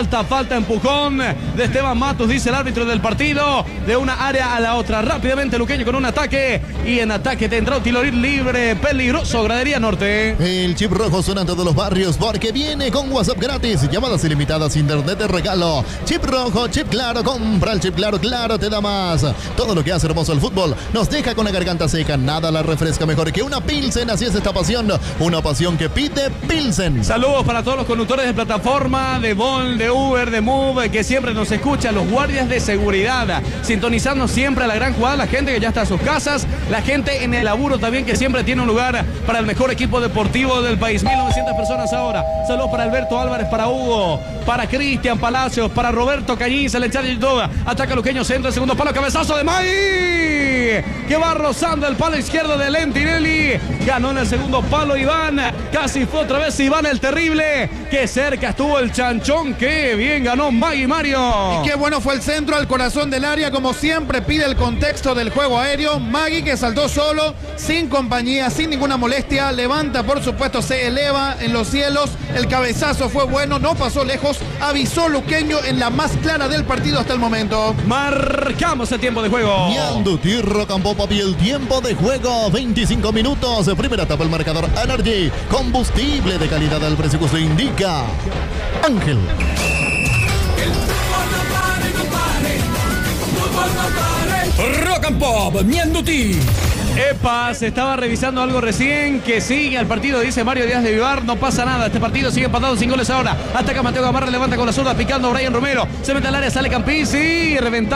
empujón de Esteban Matus, dice el árbitro del partido. De una área a la otra. Rápidamente Luqueño con un ataque. Y en ataque tendrá un tiro libre peligroso. Gradería Norte. El chip rojo suena en todos los barrios porque viene con WhatsApp gratis. Llamadas ilimitadas, internet de regalo. Chip rojo, chip claro. Compra el chip claro, claro te da más. Todo lo que hace hermoso el fútbol nos deja con la garganta seca. Nada la refresca mejor que una Pilsen. Así es esta pasión. Una pasión que pide Pilsen. Saludos para todos los conductores de plataforma, de Vol, personal de Uber, de Move, que siempre nos escucha, los guardias de seguridad, sintonizando siempre a la gran jugada, la gente que ya está a sus casas, la gente en el laburo también, que siempre tiene un lugar para el mejor equipo deportivo del país. 1900 personas ahora. Saludos para Alberto Álvarez, para Hugo, para Cristian Palacios, para Roberto Cañiz, el chat de YouTube. Ataca Luqueño, centro, el segundo palo, cabezazo de May, que va rozando el palo izquierdo de Lentinelli. Ganó en el segundo palo Iván, casi fue otra vez Iván el terrible, que cerca estuvo el chanchón, que bien ganó Magui Mario. Y qué bueno fue el centro al corazón del área, como siempre pide el contexto del juego aéreo. Magui, que saltó solo, sin compañía, sin ninguna molestia, levanta, por supuesto, se eleva en los cielos, el cabezazo fue bueno, no pasó lejos, avisó Luqueño en la más clara del partido hasta el momento. Marcamos el tiempo de juego. Ñanduti, Rocambó, papi, el tiempo de juego, 25 minutos. Primera etapa, el marcador Energy. Combustible de calidad al precio que usted indica. Ángel. Rock and Pop, Ñanduti. Epa, se estaba revisando algo recién, que sigue al partido, dice Mario Díaz de Vivar, no pasa nada, este partido sigue empatado, 5 goles ahora. Ataca Mateo Gamarra, levanta con la zurda, picando Brian Romero, se mete al área, sale Campisi, reventando.